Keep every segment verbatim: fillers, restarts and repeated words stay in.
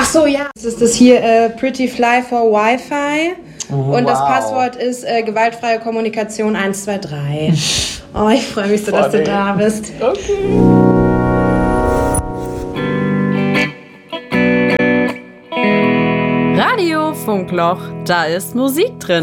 so, ja. Das ist das hier äh, Pretty Fly for Wi-Fi. Wow. Und das Passwort ist äh, gewaltfreie Kommunikation eins zwei drei. Oh, ich freue mich so, dass du da bist. Okay. Radio Funkloch, da ist Musik drin.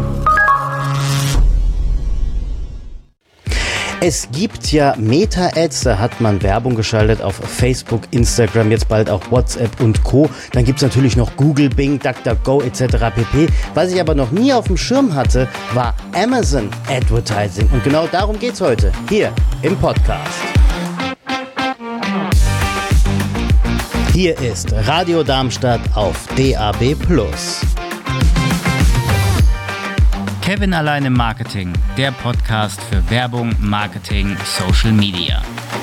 Es gibt ja Meta-Ads, da hat man Werbung geschaltet auf Facebook, Instagram, jetzt bald auch WhatsApp und Co. Dann gibt es natürlich noch Google, Bing, DuckDuckGo et cetera pp. Was ich aber noch nie auf dem Schirm hatte, war Amazon Advertising. Und genau darum geht's heute, hier im Podcast. Hier ist Radio Darmstadt auf D A B plus. Kevin allein im Marketing, der Podcast für Werbung, Marketing, Social Media.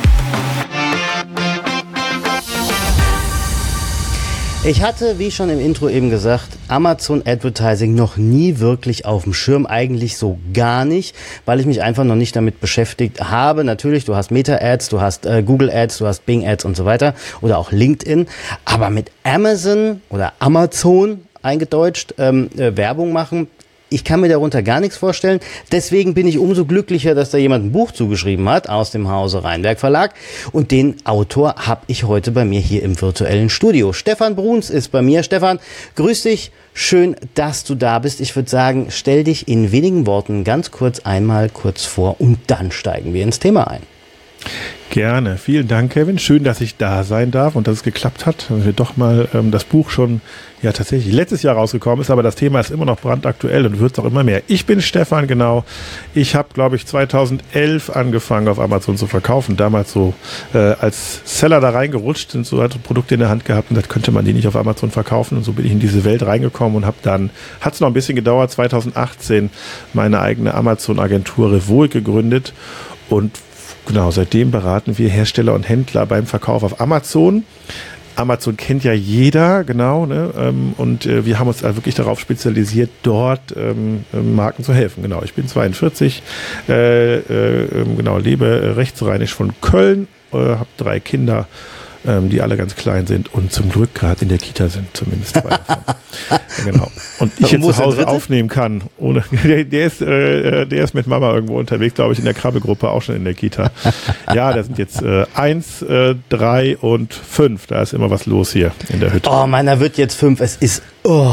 Ich hatte, wie schon im Intro eben gesagt, Amazon Advertising noch nie wirklich auf dem Schirm, eigentlich so gar nicht, weil ich mich einfach noch nicht damit beschäftigt habe. Natürlich, du hast Meta-Ads, du hast äh, Google-Ads, du hast Bing-Ads und so weiter oder auch LinkedIn, aber mit Amazon oder Amazon eingedeutscht ähm, äh, Werbung machen, ich kann mir darunter gar nichts vorstellen. Deswegen bin ich umso glücklicher, dass da jemand ein Buch zugeschrieben hat aus dem Hause Rheinberg Verlag. Und den Autor habe ich heute bei mir hier im virtuellen Studio. Stefan Bruns ist bei mir. Stefan, grüß dich. Schön, dass du da bist. Ich würde sagen, stell dich in wenigen Worten ganz kurz einmal kurz vor und dann steigen wir ins Thema ein. Gerne. Vielen Dank, Kevin. Schön, dass ich da sein darf und dass es geklappt hat. Dass wir doch mal ähm, das Buch schon ja tatsächlich letztes Jahr rausgekommen ist, aber das Thema ist immer noch brandaktuell und wird es auch immer mehr. Ich bin Stefan, genau. Ich habe, glaube ich, zweitausendelf angefangen, auf Amazon zu verkaufen. Damals so äh, als Seller da reingerutscht und so hatte Produkte in der Hand gehabt und das könnte man die nicht auf Amazon verkaufen. Und so bin ich in diese Welt reingekommen und habe dann, hat es noch ein bisschen gedauert, zweitausendachtzehn meine eigene Amazon-Agentur Revoic gegründet und genau, seitdem beraten wir Hersteller und Händler beim Verkauf auf Amazon. Amazon kennt ja jeder, genau, ne? Und äh, wir haben uns also wirklich darauf spezialisiert, dort ähm, Marken zu helfen. Genau, ich bin zweiundvierzig, äh, äh, genau, lebe rechtsrheinisch von Köln, äh, habe drei Kinder, ähm, die alle ganz klein sind und zum Glück gerade in der Kita sind, zumindest zwei davon. Ja, genau. Und ich jetzt zu Hause aufnehmen kann. Ohne, der, der, ist, äh, der ist mit Mama irgendwo unterwegs, glaube ich, in der Krabbelgruppe, auch schon in der Kita. Ja, da sind jetzt äh, eins, äh, drei und fünf. Da ist immer was los hier in der Hütte. Oh, meiner wird jetzt fünf. Es ist, oh.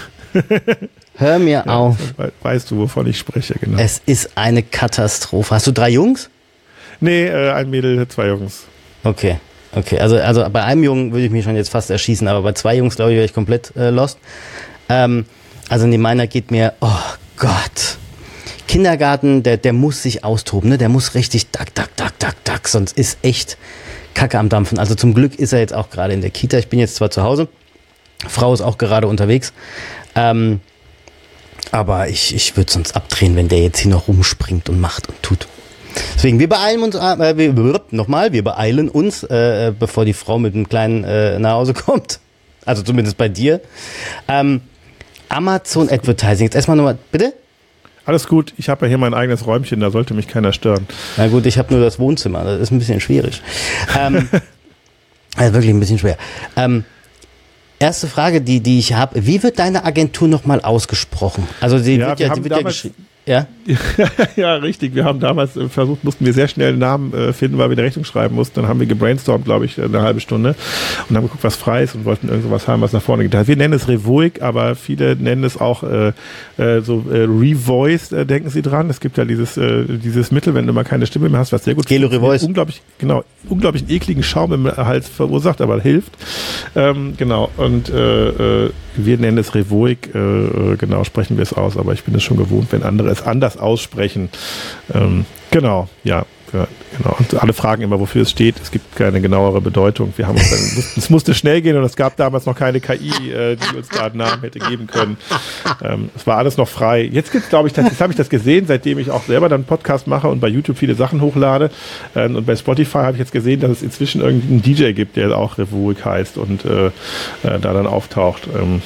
Hör mir ja, auf. Weißt du, wovon ich spreche, genau. Es ist eine Katastrophe. Hast du drei Jungs? Nee, äh, ein Mädel, zwei Jungs. Okay. Okay, also, also bei einem Jungen würde ich mich schon jetzt fast erschießen, aber bei zwei Jungs, glaube ich, wäre ich komplett äh, lost. Ähm, also nee, meiner geht mir, oh Gott. Kindergarten, der, der muss sich austoben, ne? Der muss richtig dack, dack, dack, dack, dack, sonst ist echt Kacke am Dampfen. Also zum Glück ist er jetzt auch gerade in der Kita. Ich bin jetzt zwar zu Hause, Frau ist auch gerade unterwegs, ähm, aber ich, ich würde sonst abdrehen, wenn der jetzt hier noch rumspringt und macht und tut. Deswegen, wir beeilen uns, äh, wir, nochmal, wir beeilen uns, äh, bevor die Frau mit dem Kleinen äh, nach Hause kommt. Also zumindest bei dir. Ähm, Amazon Advertising. Jetzt erstmal nochmal, bitte? Alles gut, ich habe ja hier mein eigenes Räumchen, da sollte mich keiner stören. Na gut, ich habe nur das Wohnzimmer, das ist ein bisschen schwierig. Ähm, also wirklich ein bisschen schwer. Ähm, erste Frage, die, die ich habe, wie wird deine Agentur nochmal ausgesprochen? Also sie ja, wird ja, sie wird ja geschrieben. Ja? Ja, richtig. Wir haben damals versucht, mussten wir sehr schnell einen Namen äh, finden, weil wir eine Rechnung schreiben mussten. Dann haben wir gebrainstormt, glaube ich, eine halbe Stunde und haben geguckt, was frei ist und wollten irgendwas haben, was nach vorne geht. Wir nennen es Revoic, aber viele nennen es auch äh, äh, so äh, Revoiced, äh, denken sie dran. Es gibt ja dieses, äh, dieses Mittel, wenn du mal keine Stimme mehr hast, was sehr gut Gelo Revoice. Unglaublich, genau, unglaublich ekligen Schaum im Hals verursacht, aber hilft. Ähm, genau. Und äh, äh, wir nennen es Revoic, äh, genau, sprechen wir es aus, aber ich bin es schon gewohnt, wenn andere es anders aussprechen. Ähm, genau, ja, ja, genau. Und alle fragen immer, wofür es steht. Es gibt keine genauere Bedeutung. Wir haben uns dann, es musste schnell gehen und es gab damals noch keine K I, äh, die uns da einen Namen hätte geben können. Ähm, es war alles noch frei. Jetzt gibt's, glaube ich, das, jetzt habe ich das gesehen, seitdem ich auch selber dann Podcast mache und bei YouTube viele Sachen hochlade. Ähm, und bei Spotify habe ich jetzt gesehen, dass es inzwischen irgendeinen D J gibt, der auch Revoic heißt und äh, äh, da dann auftaucht. Ähm,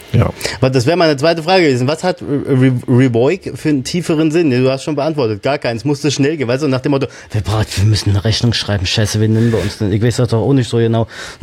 Ja. Aber das wäre meine zweite Frage gewesen. Was hat Re Revoik für einen tieferen Sinn? Du hast schon beantwortet. Gar keins. Musste schnell gehen. Weißt du, nach dem Motto, wir, wir müssen eine Rechnung schreiben. Scheiße, wen nennen wir uns denn? Ich weiß das doch auch nicht so genau.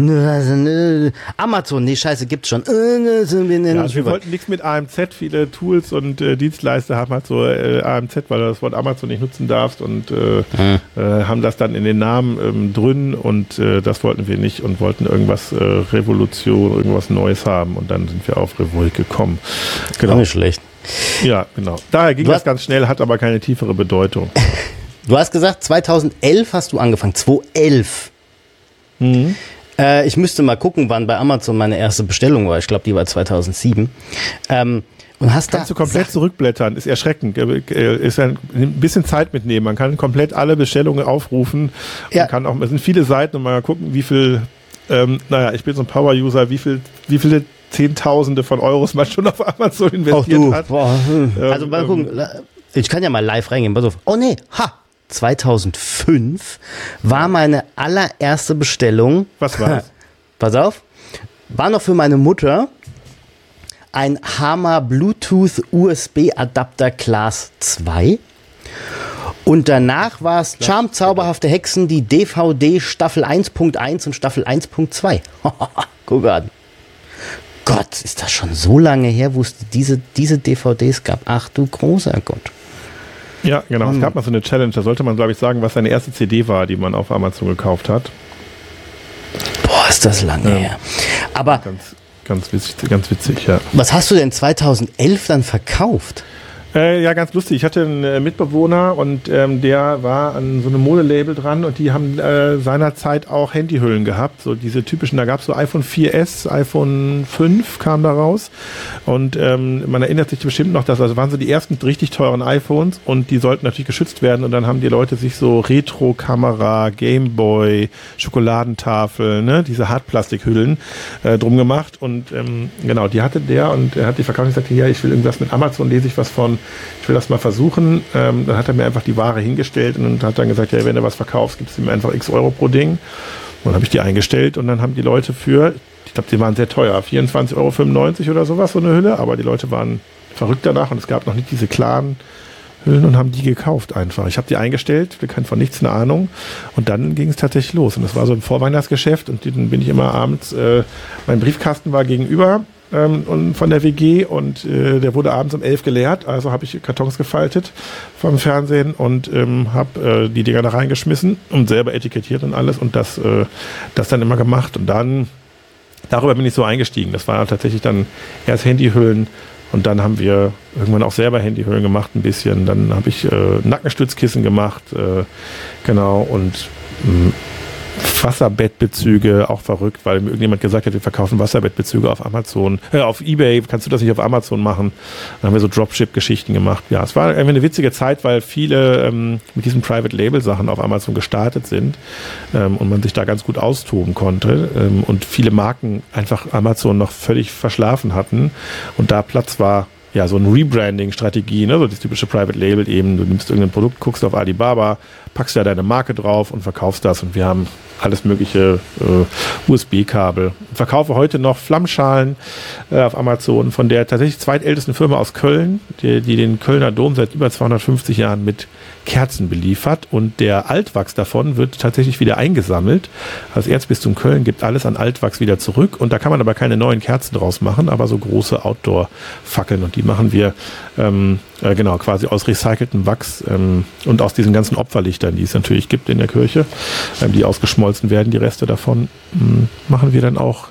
Amazon, nee, Scheiße, gibt's schon. Wir, nennen ja, uns wir wollten nichts mit A M Z. Viele Tools und äh, Dienstleister haben halt so äh, A M Z, weil du das Wort Amazon nicht nutzen darfst und äh, hm. äh, haben das dann in den Namen ähm, drin und äh, das wollten wir nicht und wollten irgendwas äh, Revolution, irgendwas Neues haben und dann sind wir auf Revoik gekommen. Genau. Auch nicht schlecht. Ja, genau. Daher ging du das ganz schnell, hat aber keine tiefere Bedeutung. Du hast gesagt, zweitausendelf hast du angefangen. zweitausendelf. Mhm. Äh, ich müsste mal gucken, wann bei Amazon meine erste Bestellung war. Ich glaube, die war zweitausendsieben. Ähm, und hast Kannst da du komplett zurückblättern, ist erschreckend, ist ein bisschen Zeit mitnehmen. Man kann komplett alle Bestellungen aufrufen. Ja. Man kann auch, es sind viele Seiten und mal gucken, wie viel, ähm, naja, ich bin so ein Power-User, wie viel, wie viele Zehntausende von Euros man schon auf Amazon investiert auch du. hat. Boah. Also ähm, mal gucken, ich kann ja mal live reingehen. Pass auf. Oh nee, ha! zweitausendfünf war meine allererste Bestellung. Was war das? Pass auf. War noch für meine Mutter ein Hammer Bluetooth U S B Adapter Class zwei. Und danach war es Charm Zauberhafte Hexen, die D V D Staffel eins Punkt eins und Staffel eins Punkt zwei. Guck an. Gott, ist das schon so lange her, wo es diese, diese D V Ds gab? Ach du großer Gott. Ja, genau. Hm. Es gab mal so eine Challenge, da sollte man, glaube ich, sagen, was seine erste C D war, die man auf Amazon gekauft hat. Boah, ist das lange ja. her. Aber ganz, ganz, witzig, ganz witzig, ja. Was hast du denn zweitausendelf dann verkauft? Äh, ja, ganz lustig. Ich hatte einen äh, Mitbewohner und ähm, der war an so einem Modelabel dran und die haben äh, seinerzeit auch Handyhüllen gehabt. So diese typischen, da gab es so iPhone vier S, iPhone fünf kam da raus und ähm, man erinnert sich bestimmt noch, dass also waren so die ersten richtig teuren iPhones und die sollten natürlich geschützt werden und dann haben die Leute sich so Retro-Kamera, Gameboy, Schokoladentafel, ne, diese Hartplastikhüllen äh, drum gemacht und ähm, genau, die hatte der und er hat die verkauft und sagte, ja, ich will irgendwas mit Amazon, lese ich was von. Ich will das mal versuchen. Ähm, dann hat er mir einfach die Ware hingestellt und hat dann gesagt, ja, wenn du was verkaufst, gibst du ihm einfach x Euro pro Ding. Und dann habe ich die eingestellt und dann haben die Leute für, ich glaube, die waren sehr teuer, vierundzwanzig Euro fünfundneunzig oder sowas, so eine Hülle, aber die Leute waren verrückt danach und es gab noch nicht diese klaren Hüllen und haben die gekauft einfach. Ich habe die eingestellt, wir hatten von nichts eine Ahnung und dann ging es tatsächlich los und das war so ein Vorweihnachtsgeschäft und dann bin ich immer abends, äh, mein Briefkasten war gegenüber ähm, und von der W G und äh, der wurde abends um elf geleert, also habe ich Kartons gefaltet vom Fernsehen und ähm, habe äh, die Dinger da reingeschmissen und selber etikettiert und alles und das, äh, das dann immer gemacht und dann darüber bin ich so eingestiegen. Das war tatsächlich dann erst Handyhüllen und dann haben wir irgendwann auch selber Handyhüllen gemacht ein bisschen. Dann habe ich äh, Nackenstützkissen gemacht, äh, genau, und mh, Wasserbettbezüge, auch verrückt, weil mir irgendjemand gesagt hat, wir verkaufen Wasserbettbezüge auf Amazon, äh, auf eBay, kannst du das nicht auf Amazon machen? Dann haben wir so Dropship-Geschichten gemacht. Ja, es war irgendwie eine witzige Zeit, weil viele ähm, mit diesen Private-Label-Sachen auf Amazon gestartet sind ähm, und man sich da ganz gut austoben konnte ähm, und viele Marken einfach Amazon noch völlig verschlafen hatten und da Platz war, ja, so eine Rebranding-Strategie, ne, so das typische Private Label eben, du nimmst irgendein Produkt, guckst auf Alibaba, packst ja deine Marke drauf und verkaufst das und wir haben alles mögliche äh, U S B-Kabel. Ich verkaufe heute noch Flammschalen äh, auf Amazon von der tatsächlich zweitältesten Firma aus Köln, die, die den Kölner Dom seit über zweihundertfünfzig Jahren mit Kerzen beliefert und der Altwachs davon wird tatsächlich wieder eingesammelt. Das Erzbistum Köln gibt alles an Altwachs wieder zurück und da kann man aber keine neuen Kerzen draus machen, aber so große Outdoor-Fackeln und die machen wir ähm, äh, genau quasi aus recyceltem Wachs ähm, und aus diesen ganzen Opferlichtern, die es natürlich gibt in der Kirche, ähm, die ausgeschmolzen werden, die Reste davon ähm, machen wir dann auch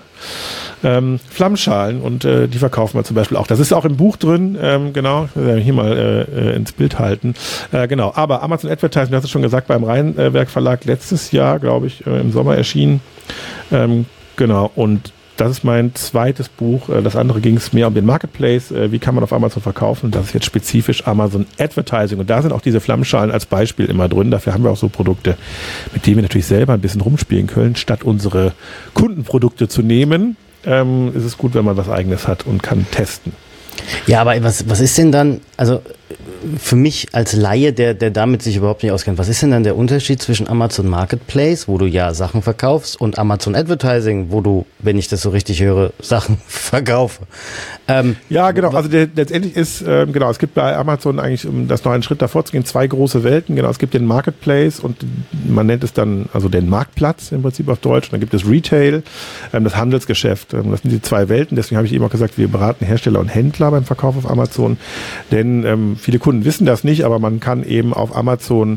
Ähm, Flammschalen und äh, die verkaufen wir zum Beispiel auch. Das ist auch im Buch drin, ähm, genau, äh, hier mal äh, ins Bild halten. Äh, genau, aber Amazon Advertising, du hast es schon gesagt, beim Rheinwerk Verlag letztes Jahr, glaube ich, äh, im Sommer erschienen. Ähm, genau, und das ist mein zweites Buch. Äh, das andere ging es mehr um den Marketplace. Äh, wie kann man auf Amazon verkaufen? Das ist jetzt spezifisch Amazon Advertising. Und da sind auch diese Flammschalen als Beispiel immer drin. Dafür haben wir auch so Produkte, mit denen wir natürlich selber ein bisschen rumspielen können, statt unsere Kundenprodukte zu nehmen. Ähm, ist es gut, wenn man was Eigenes hat und kann testen. Ja, aber was, was ist denn dann, also für mich als Laie, der, der damit sich überhaupt nicht auskennt, was ist denn dann der Unterschied zwischen Amazon Marketplace, wo du ja Sachen verkaufst, und Amazon Advertising, wo du, wenn ich das so richtig höre, Sachen verkaufe? Ähm, ja, genau. Also der, letztendlich ist, ähm, genau, es gibt bei Amazon eigentlich, um das noch einen Schritt davor zu gehen, zwei große Welten. Genau, es gibt den Marketplace und man nennt es dann, also den Marktplatz im Prinzip auf Deutsch. Und dann gibt es Retail, ähm, das Handelsgeschäft. Ähm, das sind die zwei Welten. Deswegen habe ich eben auch gesagt, wir beraten Hersteller und Händler beim Verkauf auf Amazon. Denn ähm, viele Kunden wissen das nicht, aber man kann eben auf Amazon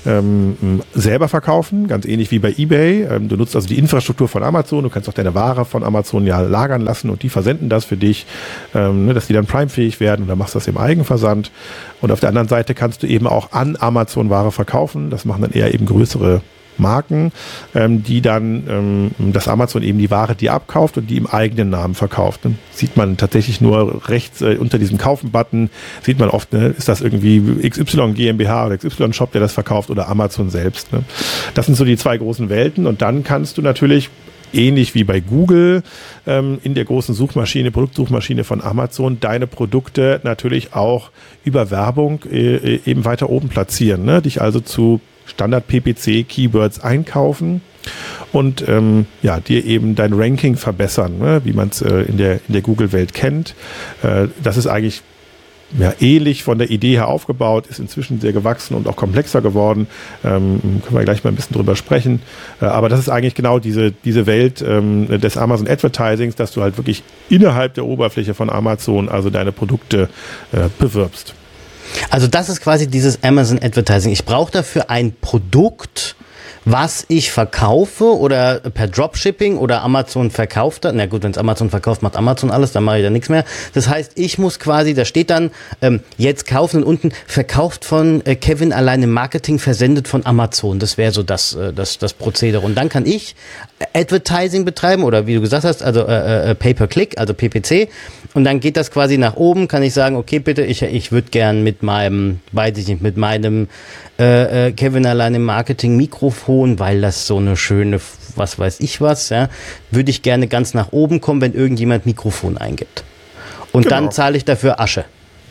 ähm, selber verkaufen, ganz ähnlich wie bei eBay. Ähm, du nutzt also die Infrastruktur von Amazon, du kannst auch deine Ware von Amazon ja lagern lassen und die versenden das für dich, ähm, ne, dass die dann Prime-fähig werden, und dann machst du das im Eigenversand. Und auf der anderen Seite kannst du eben auch an Amazon Ware verkaufen. Das machen dann eher eben größere Marken, ähm, die dann, ähm, dass Amazon eben die Ware dir abkauft und die im eigenen Namen verkauft. Ne? Sieht man tatsächlich nur rechts äh, unter diesem Kaufen-Button, sieht man oft, ne, ist das irgendwie X Y GmbH oder X Y Shop, der das verkauft, oder Amazon selbst. Ne? Das sind so die zwei großen Welten, und dann kannst du natürlich ähnlich wie bei Google ähm, in der großen Suchmaschine, Produktsuchmaschine von Amazon, deine Produkte natürlich auch über Werbung äh, eben weiter oben platzieren. Ne? Dich also zu Standard-P P C-Keywords einkaufen und ähm, ja, dir eben dein Ranking verbessern, ne? Wie man es äh, in der, in der Google-Welt kennt. Äh, das ist eigentlich ja, ähnlich von der Idee her aufgebaut, ist inzwischen sehr gewachsen und auch komplexer geworden. Ähm, können wir gleich mal ein bisschen drüber sprechen. Äh, aber das ist eigentlich genau diese, diese Welt ähm, des Amazon Advertisings, dass du halt wirklich innerhalb der Oberfläche von Amazon also deine Produkte äh, bewirbst. Also das ist quasi dieses Amazon Advertising. Ich brauche dafür ein Produkt, was ich verkaufe, oder per Dropshipping, oder Amazon verkauft das. Na gut, wenn es Amazon verkauft, macht Amazon alles, dann mache ich da nichts mehr. Das heißt, ich muss quasi, da steht dann, ähm, jetzt kaufen, und unten verkauft von äh, Kevin allein im Marketing, versendet von Amazon. Das wäre so das, äh, das, das Prozedere. Und dann kann ich Advertising betreiben, oder wie du gesagt hast, also äh, äh, Pay-per-Click, also P P C. Und dann geht das quasi nach oben, kann ich sagen, okay, bitte, ich, ich würde gern mit meinem, weiß ich nicht, mit meinem äh, äh, Kevin allein im Marketing Mikrofon, weil das so eine schöne, was weiß ich was, ja, würde ich gerne ganz nach oben kommen, wenn irgendjemand Mikrofon eingibt. Und genau. Dann zahle ich dafür Asche.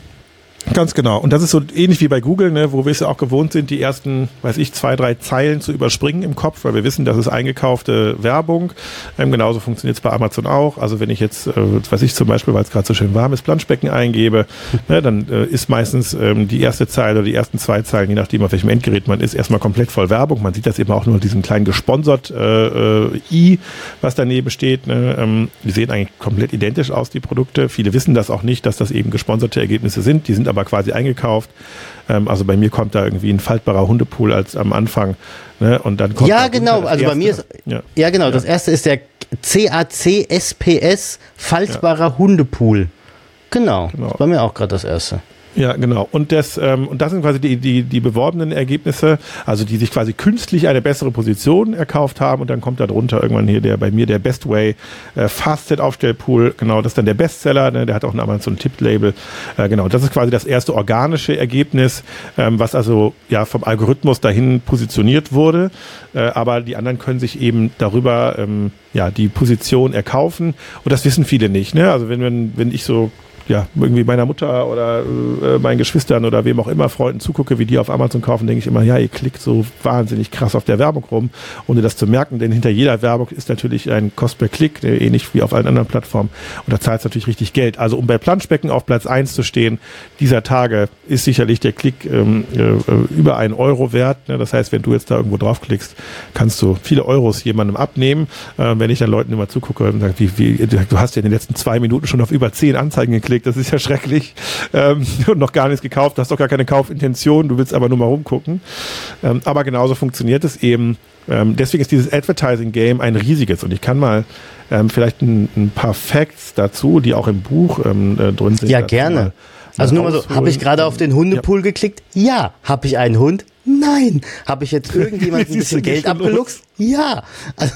Ganz genau. Und das ist so ähnlich wie bei Google, ne, wo wir es ja auch gewohnt sind, die ersten, weiß ich, zwei, drei Zeilen zu überspringen im Kopf, weil wir wissen, das ist eingekaufte Werbung. Ähm, genauso funktioniert es bei Amazon auch. Also wenn ich jetzt, äh, weiß ich zum Beispiel, weil es gerade so schön warm ist, Planschbecken eingebe, ne, dann äh, ist meistens ähm, die erste Zeile oder die ersten zwei Zeilen, je nachdem auf welchem Endgerät man ist, erstmal komplett voll Werbung. Man sieht das eben auch nur diesen kleinen gesponsert äh, äh, I, was daneben steht. Ne. Ähm, die sehen eigentlich komplett identisch aus, die Produkte. Viele wissen das auch nicht, dass das eben gesponserte Ergebnisse sind. Die sind aber quasi eingekauft. Ähm, also bei mir kommt da irgendwie ein faltbarer Hundepool als am Anfang. Ne? Und dann kommt ja, genau. Also erste. Bei mir ist, ja, ja genau. Ja. Das erste ist der C A C S P S faltbarer ja. Hundepool. Genau. genau. Das war mir auch gerade das erste. Ja, genau. Und das, ähm, und das sind quasi die, die, die beworbenen Ergebnisse, also die sich quasi künstlich eine bessere Position erkauft haben, und dann kommt da drunter irgendwann hier der bei mir der Best Way äh, Fastset-Aufstellpool, genau, das ist dann der Bestseller, ne, der hat auch ein Amazon-Tipp-Label, äh, genau, das ist quasi das erste organische Ergebnis, ähm, was also ja vom Algorithmus dahin positioniert wurde, äh, aber die anderen können sich eben darüber ähm, ja die Position erkaufen, und das wissen viele nicht, ne, also wenn, wenn, wenn ich so ja, irgendwie meiner Mutter oder äh, meinen Geschwistern oder wem auch immer, Freunden zugucke, wie die auf Amazon kaufen, denke ich immer, ja, ihr klickt so wahnsinnig krass auf der Werbung rum, ohne das zu merken, denn hinter jeder Werbung ist natürlich ein Cost per Klick, äh, ähnlich wie auf allen anderen Plattformen, und da zahlt es natürlich richtig Geld. Also um bei Planschbecken auf Platz eins zu stehen, dieser Tage ist sicherlich der Klick ähm, äh, über einen Euro wert, ne? Das heißt, wenn du jetzt da irgendwo draufklickst, kannst du viele Euros jemandem abnehmen. Äh, wenn ich dann Leuten immer zugucke und sage, wie, wie, du hast ja in den letzten zwei Minuten schon auf über zehn Anzeigen geklickt, das ist ja schrecklich, ähm, und noch gar nichts gekauft, du hast doch gar keine Kaufintention, du willst aber nur mal rumgucken. Ähm, aber genauso funktioniert es eben. Ähm, deswegen ist dieses Advertising-Game ein riesiges, und ich kann mal ähm, vielleicht ein, ein paar Facts dazu, die auch im Buch ähm, äh, drin sind. Ja, gerne. Mal, also nur mal so, habe ich gerade auf den Hundepool ja. geklickt? Ja. Habe ich einen Hund? Nein. Habe ich jetzt irgendjemand ein bisschen Geld abgeluchst? Ja. Also,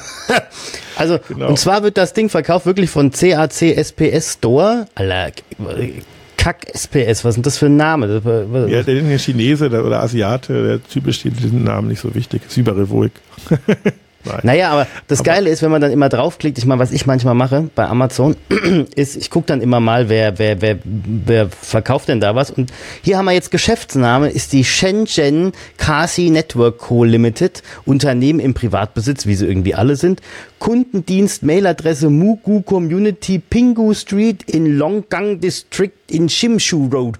also genau. Und zwar wird das Ding verkauft wirklich von C A C S P S Store. Alter, Kack S P S, was ist denn das für ein Name? Ja, der ist Chinese oder Asiate, der typisch diesen Namen nicht so wichtig. Cyberrevoik. Nein. Naja, aber das aber Geile ist, wenn man dann immer draufklickt, ich meine, was ich manchmal mache bei Amazon, ist, ich gucke dann immer mal, wer, wer, wer, wer verkauft denn da was. Und hier haben wir jetzt Geschäftsname, ist die Shenzhen Kasi Network Co. Limited, Unternehmen im Privatbesitz, wie sie irgendwie alle sind. Kundendienst, Mailadresse Mugu Community, Pingu Street in Longgang District in Shimshu Road.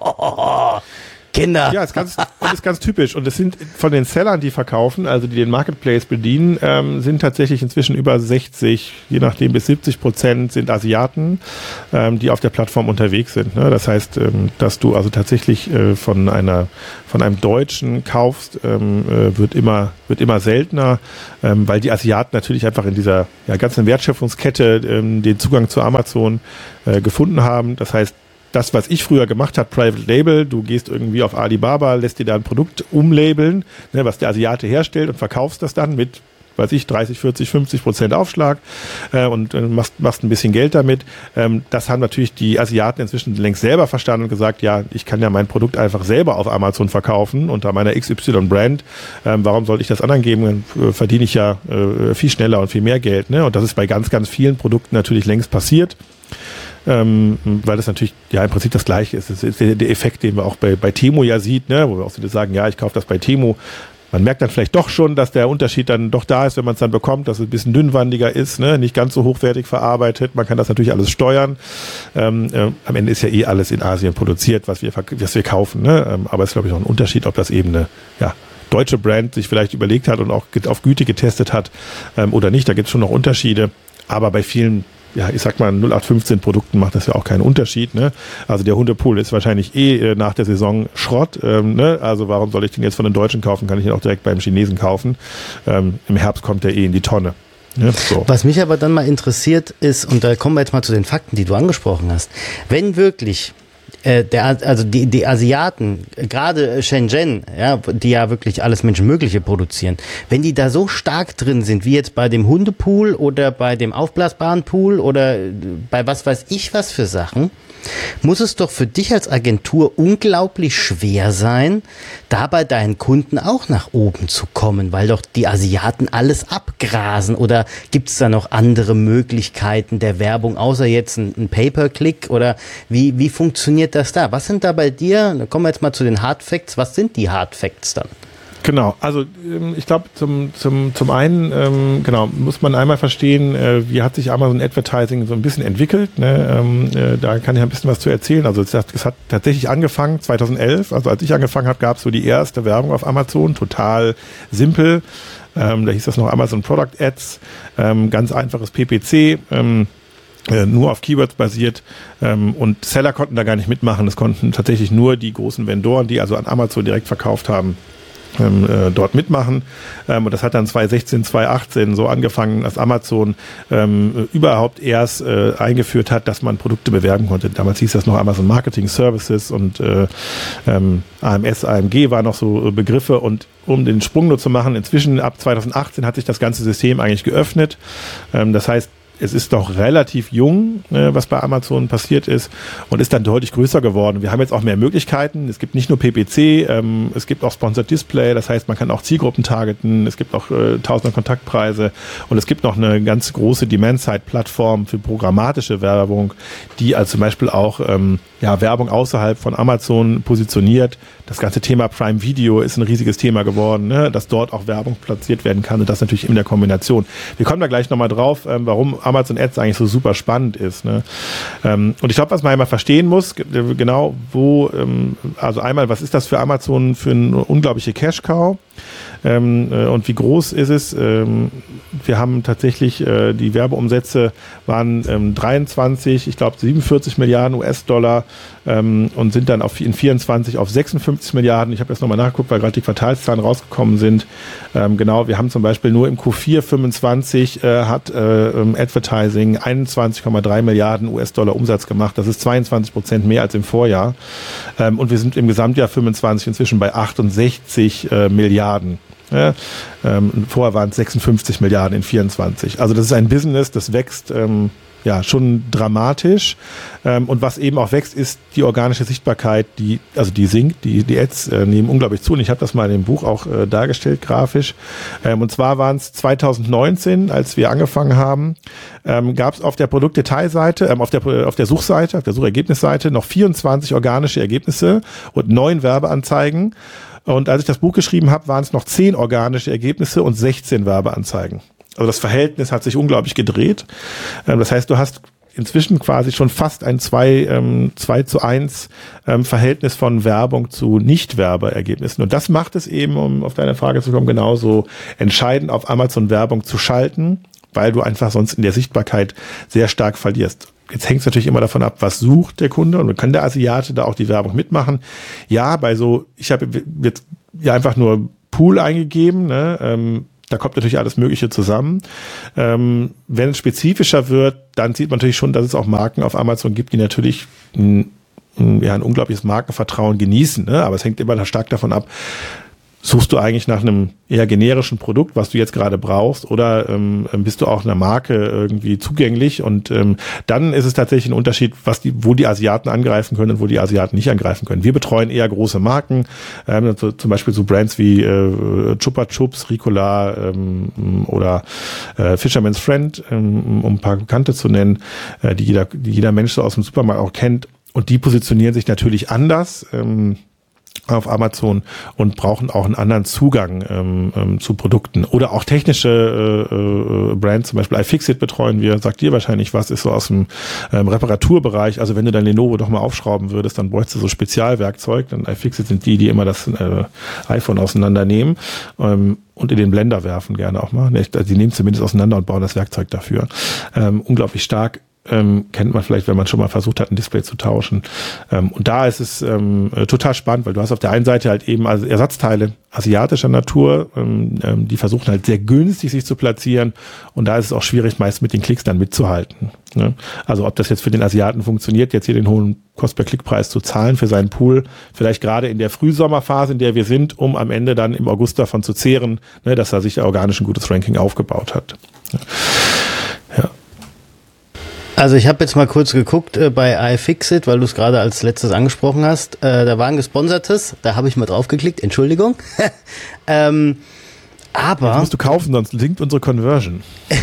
Kinder. Ja, ist ganz, und ist ganz typisch. Und es sind von den Sellern, die verkaufen, also die den Marketplace bedienen, ähm, sind tatsächlich inzwischen über sechzig, je nachdem bis siebzig Prozent sind Asiaten, ähm, die auf der Plattform unterwegs sind. Ne? Das heißt, ähm, dass du also tatsächlich äh, von einer, von einem Deutschen kaufst, ähm, äh, wird immer, wird immer seltener, ähm, weil die Asiaten natürlich einfach in dieser ja, ganzen Wertschöpfungskette ähm, den Zugang zu Amazon äh, gefunden haben. Das heißt, das, was ich früher gemacht habe, Private Label, du gehst irgendwie auf Alibaba, lässt dir da ein Produkt umlabeln, ne, was der Asiate herstellt und verkaufst das dann mit, weiß ich, dreißig, vierzig, fünfzig Prozent Aufschlag äh, und äh, machst, machst ein bisschen Geld damit. Ähm, das haben natürlich die Asiaten inzwischen längst selber verstanden und gesagt, ja, ich kann ja mein Produkt einfach selber auf Amazon verkaufen unter meiner X Y-Brand. Ähm, warum sollte ich das anderen geben? Dann äh, verdiene ich ja äh, viel schneller und viel mehr Geld. Ne? Und das ist bei ganz, ganz vielen Produkten natürlich längst passiert. Ähm, weil das natürlich ja im Prinzip das Gleiche ist. Das ist der, der Effekt, den man auch bei, bei Temu ja sieht, ne? Wo wir auch so sagen, ja, ich kaufe das bei Temu. Man merkt dann vielleicht doch schon, dass der Unterschied dann doch da ist, wenn man es dann bekommt, dass es ein bisschen dünnwandiger ist, ne? Nicht ganz so hochwertig verarbeitet. Man kann das natürlich alles steuern. Ähm, äh, am Ende ist ja eh alles in Asien produziert, was wir, was wir kaufen. Ne? Ähm, aber es ist, glaube ich, auch ein Unterschied, ob das eben eine ja, deutsche Brand sich vielleicht überlegt hat und auch auf Güte getestet hat ähm, oder nicht. Da gibt es schon noch Unterschiede. Aber bei vielen, ja, ich sag mal, null acht fünfzehn Produkten macht das ja auch keinen Unterschied. Ne? Also der Hundepool ist wahrscheinlich eh äh, nach der Saison Schrott. Ähm, ne? Also warum soll ich den jetzt von den Deutschen kaufen? Kann ich ihn auch direkt beim Chinesen kaufen. Ähm, Im Herbst kommt der eh in die Tonne. Ja, so. Was mich aber dann mal interessiert ist, und da kommen wir jetzt mal zu den Fakten, die du angesprochen hast. Wenn wirklich Der, also die, die Asiaten, gerade Shenzhen, ja, die ja wirklich alles Menschenmögliche produzieren, wenn die da so stark drin sind, wie jetzt bei dem Hundepool oder bei dem aufblasbaren Pool oder bei was weiß ich was für Sachen, muss es doch für dich als Agentur unglaublich schwer sein, da bei deinen Kunden auch nach oben zu kommen, weil doch die Asiaten alles abgrasen. Oder gibt es da noch andere Möglichkeiten der Werbung, außer jetzt ein, ein Pay-per-Click? Oder wie, wie funktioniert das da? Was sind da bei dir, da kommen wir jetzt mal zu den Hard Facts, was sind die Hard Facts dann? Genau, also ich glaube zum, zum, zum einen ähm, genau, muss man einmal verstehen, äh, wie hat sich Amazon Advertising so ein bisschen entwickelt. Ne? Ähm, äh, da kann ich ein bisschen was zu erzählen. Also es hat, es hat tatsächlich angefangen zweitausendelf, also als ich angefangen habe, gab es so die erste Werbung auf Amazon, total simpel. Ähm, da hieß das noch Amazon Product Ads, ähm, ganz einfaches P P C, ähm, äh, nur auf Keywords basiert, ähm, und Seller konnten da gar nicht mitmachen. Das konnten tatsächlich nur die großen Vendoren, die also an Amazon direkt verkauft haben, Ähm, äh, dort mitmachen. Ähm, und das hat dann zwanzig sechzehn, zwanzig achtzehn so angefangen, dass Amazon ähm, überhaupt erst äh, eingeführt hat, dass man Produkte bewerben konnte. Damals hieß das noch Amazon Marketing Services und äh, ähm, A M S, A M G waren noch so äh, Begriffe. Und um den Sprung nur zu machen, inzwischen ab zwanzig achtzehn hat sich das ganze System eigentlich geöffnet. Ähm, das heißt, es ist noch relativ jung, äh, was bei Amazon passiert ist, und ist dann deutlich größer geworden. Wir haben jetzt auch mehr Möglichkeiten. Es gibt nicht nur P P C, ähm, es gibt auch Sponsored Display, das heißt, man kann auch Zielgruppen targeten, es gibt auch äh, tausender Kontaktpreise, und es gibt noch eine ganz große Demand-Side-Plattform für programmatische Werbung, die also zum Beispiel auch ähm, ja, Werbung außerhalb von Amazon positioniert. Das ganze Thema Prime Video ist ein riesiges Thema geworden, ne? Dass dort auch Werbung platziert werden kann, und das natürlich in der Kombination. Wir kommen da gleich nochmal drauf, ähm, warum Amazon Ads eigentlich so super spannend ist. Ne? Ähm, und ich glaube, was man einmal verstehen muss, genau wo, ähm, also einmal, was ist das für Amazon für eine unglaubliche Cash-Cow? Ähm, äh, und wie groß ist es? Ähm, wir haben tatsächlich, äh, die Werbeumsätze waren ähm, dreiundzwanzig, ich glaube siebenundvierzig Milliarden U S-Dollar, ähm, und sind dann auf, in vierundzwanzig auf sechsundfünfzig Milliarden. Ich habe jetzt nochmal nachgeguckt, weil gerade die Quartalszahlen rausgekommen sind. Ähm, genau, wir haben zum Beispiel nur im Q vier fünfundzwanzig äh, hat äh, Advertising einundzwanzig Komma drei Milliarden U S-Dollar Umsatz gemacht. Das ist zweiundzwanzig Prozent mehr als im Vorjahr. Ähm, und wir sind im Gesamtjahr fünfundzwanzig inzwischen bei achtundsechzig äh, Milliarden. Ja, ähm, vorher waren es sechsundfünfzig Milliarden in vierundzwanzig. Also das ist ein Business, das wächst ähm, ja, schon dramatisch. Ähm, und was eben auch wächst, ist die organische Sichtbarkeit, die, also die sinkt, die, die Ads äh, nehmen unglaublich zu. Und ich habe das mal in dem Buch auch äh, dargestellt, grafisch. Ähm, und zwar waren es zwanzig neunzehn, als wir angefangen haben, ähm, gab es auf der Produktdetailseite, ähm, auf der auf der Suchseite, auf der Suchergebnisseite noch vierundzwanzig organische Ergebnisse und neun Werbeanzeigen. Und als ich das Buch geschrieben habe, waren es noch zehn organische Ergebnisse und sechzehn Werbeanzeigen. Also das Verhältnis hat sich unglaublich gedreht. Das heißt, du hast inzwischen quasi schon fast ein zwei zu eins Verhältnis von Werbung zu Nicht-Werbeergebnissen. Und das macht es eben, um auf deine Frage zu kommen, genauso entscheidend, auf Amazon Werbung zu schalten, weil du einfach sonst in der Sichtbarkeit sehr stark verlierst. Jetzt hängt es natürlich immer davon ab, was sucht der Kunde, und kann der Asiate da auch die Werbung mitmachen. Ja, bei so, ich habe jetzt ja einfach nur Pool eingegeben, ne, ähm, da kommt natürlich alles Mögliche zusammen. Ähm, wenn es spezifischer wird, dann sieht man natürlich schon, dass es auch Marken auf Amazon gibt, die natürlich ein, ein, ja, ein unglaubliches Markenvertrauen genießen, ne? Aber es hängt immer stark davon ab, suchst du eigentlich nach einem eher generischen Produkt, was du jetzt gerade brauchst, oder ähm, bist du auch einer Marke irgendwie zugänglich? Und ähm, dann ist es tatsächlich ein Unterschied, was die, wo die Asiaten angreifen können und wo die Asiaten nicht angreifen können. Wir betreuen eher große Marken, ähm, so, zum Beispiel so Brands wie äh, Chupa Chups, Ricola ähm, oder äh, Fisherman's Friend, ähm, um ein paar Bekannte zu nennen, äh, die jeder, die jeder Mensch so aus dem Supermarkt auch kennt. Und die positionieren sich natürlich anders ähm, auf Amazon und brauchen auch einen anderen Zugang ähm, ähm, zu Produkten. Oder auch technische äh, äh, Brands, zum Beispiel iFixit betreuen wir, sagt dir wahrscheinlich was, ist so aus dem ähm, Reparaturbereich. Also wenn du dein Lenovo doch mal aufschrauben würdest, dann bräuchst du so Spezialwerkzeug. Dann iFixit sind die, die immer das äh, iPhone auseinandernehmen ähm, und in den Blender werfen gerne auch mal. Also die nehmen zumindest auseinander und bauen das Werkzeug dafür. Ähm, unglaublich stark. Ähm, kennt man vielleicht, wenn man schon mal versucht hat, ein Display zu tauschen. Ähm, und da ist es ähm, total spannend, weil du hast auf der einen Seite halt eben also Ersatzteile asiatischer Natur, ähm, ähm, die versuchen halt sehr günstig sich zu platzieren, und da ist es auch schwierig, meist mit den Klicks dann mitzuhalten. Ne? Also ob das jetzt für den Asiaten funktioniert, jetzt hier den hohen Kost-per-Klick-Preis zu zahlen für seinen Pool, vielleicht gerade in der Frühsommerphase, in der wir sind, um am Ende dann im August davon zu zehren, ne, dass er sich organisch ein gutes Ranking aufgebaut hat. Ja. Also ich habe jetzt mal kurz geguckt äh, bei iFixit, weil du es gerade als letztes angesprochen hast. Äh, da war ein gesponsertes, da habe ich mal drauf geklickt, Entschuldigung. ähm, aber das musst du kaufen, sonst sinkt unsere Conversion.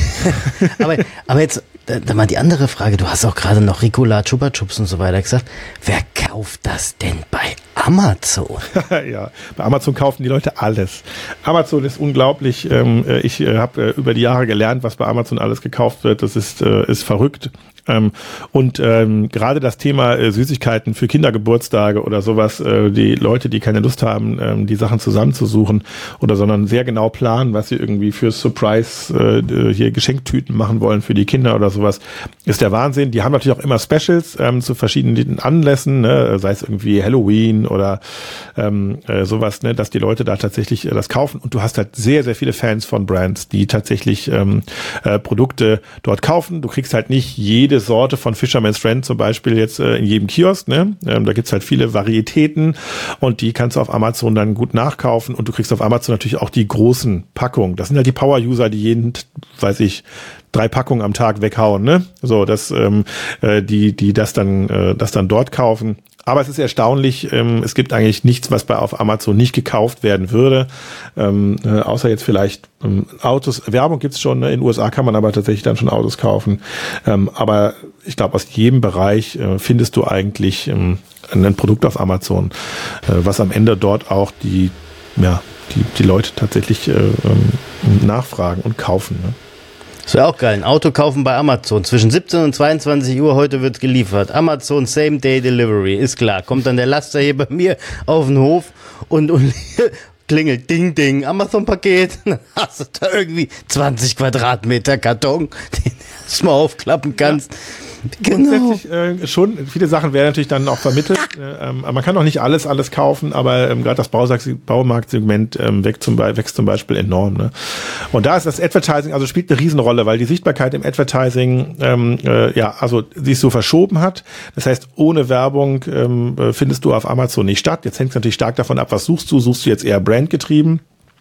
aber, aber jetzt da, da mal die andere Frage, du hast auch gerade noch Ricola, Chupa Chups und so weiter gesagt. Wer kauft das denn bei Amazon? Ja, bei Amazon kaufen die Leute alles. Amazon ist unglaublich. Ähm, ich äh, habe äh, über die Jahre gelernt, was bei Amazon alles gekauft wird. Das ist, äh, ist verrückt. Ähm, und ähm, gerade das Thema äh, Süßigkeiten für Kindergeburtstage oder sowas, äh, die Leute, die keine Lust haben, ähm, die Sachen zusammenzusuchen oder sondern sehr genau planen, was sie irgendwie für Surprise äh, hier Geschenktüten machen wollen für die Kinder oder sowas, ist der Wahnsinn. Die haben natürlich auch immer Specials ähm, zu verschiedenen Anlässen, ne? Sei es irgendwie Halloween oder ähm, äh, sowas, ne? Dass die Leute da tatsächlich äh, das kaufen. Und du hast halt sehr, sehr viele Fans von Brands, die tatsächlich ähm, äh, Produkte dort kaufen. Du kriegst halt nicht jede Sorte von Fisherman's Friend zum Beispiel jetzt äh, in jedem Kiosk, ne? Ähm, da gibt's halt viele Varietäten, und die kannst du auf Amazon dann gut nachkaufen, und du kriegst auf Amazon natürlich auch die großen Packungen. Das sind halt die Power-User, die jeden, weiß ich, drei Packungen am Tag weghauen, ne? So, das, ähm, äh, die, die das dann, äh, das dann dort kaufen. Aber es ist erstaunlich, ähm, es gibt eigentlich nichts, was bei auf Amazon nicht gekauft werden würde, ähm, äh, außer jetzt vielleicht ähm, Autos. Werbung gibt's schon, ne? In den U S A kann man aber tatsächlich dann schon Autos kaufen. Ähm, aber ich glaube, aus jedem Bereich äh, findest du eigentlich ähm, ein Produkt auf Amazon, äh, was am Ende dort auch die, ja, die, die Leute tatsächlich äh, ähm, nachfragen und kaufen, ne? Das wäre auch geil. Ein Auto kaufen bei Amazon. Zwischen siebzehn und zweiundzwanzig Uhr heute wird geliefert. Amazon Same-Day-Delivery. Ist klar. Kommt dann der Laster hier bei mir auf den Hof und, und klingelt Ding, Ding. Amazon-Paket. Dann hast du da irgendwie zwanzig Quadratmeter Karton, den du mal aufklappen kannst. Ja. Genau. Grundsätzlich äh, schon, viele Sachen werden natürlich dann auch vermittelt. äh, ähm, man kann auch nicht alles, alles kaufen, aber ähm, gerade das Baumarktsegment ähm, wächst, zum Be- wächst zum Beispiel enorm. Ne? Und da ist das Advertising, also spielt eine Riesenrolle, weil die Sichtbarkeit im Advertising, ähm, äh, ja, also sich so verschoben hat. Das heißt, ohne Werbung ähm, findest du auf Amazon nicht statt. Jetzt hängt es natürlich stark davon ab, was suchst du? Suchst du jetzt eher brandgetrieben?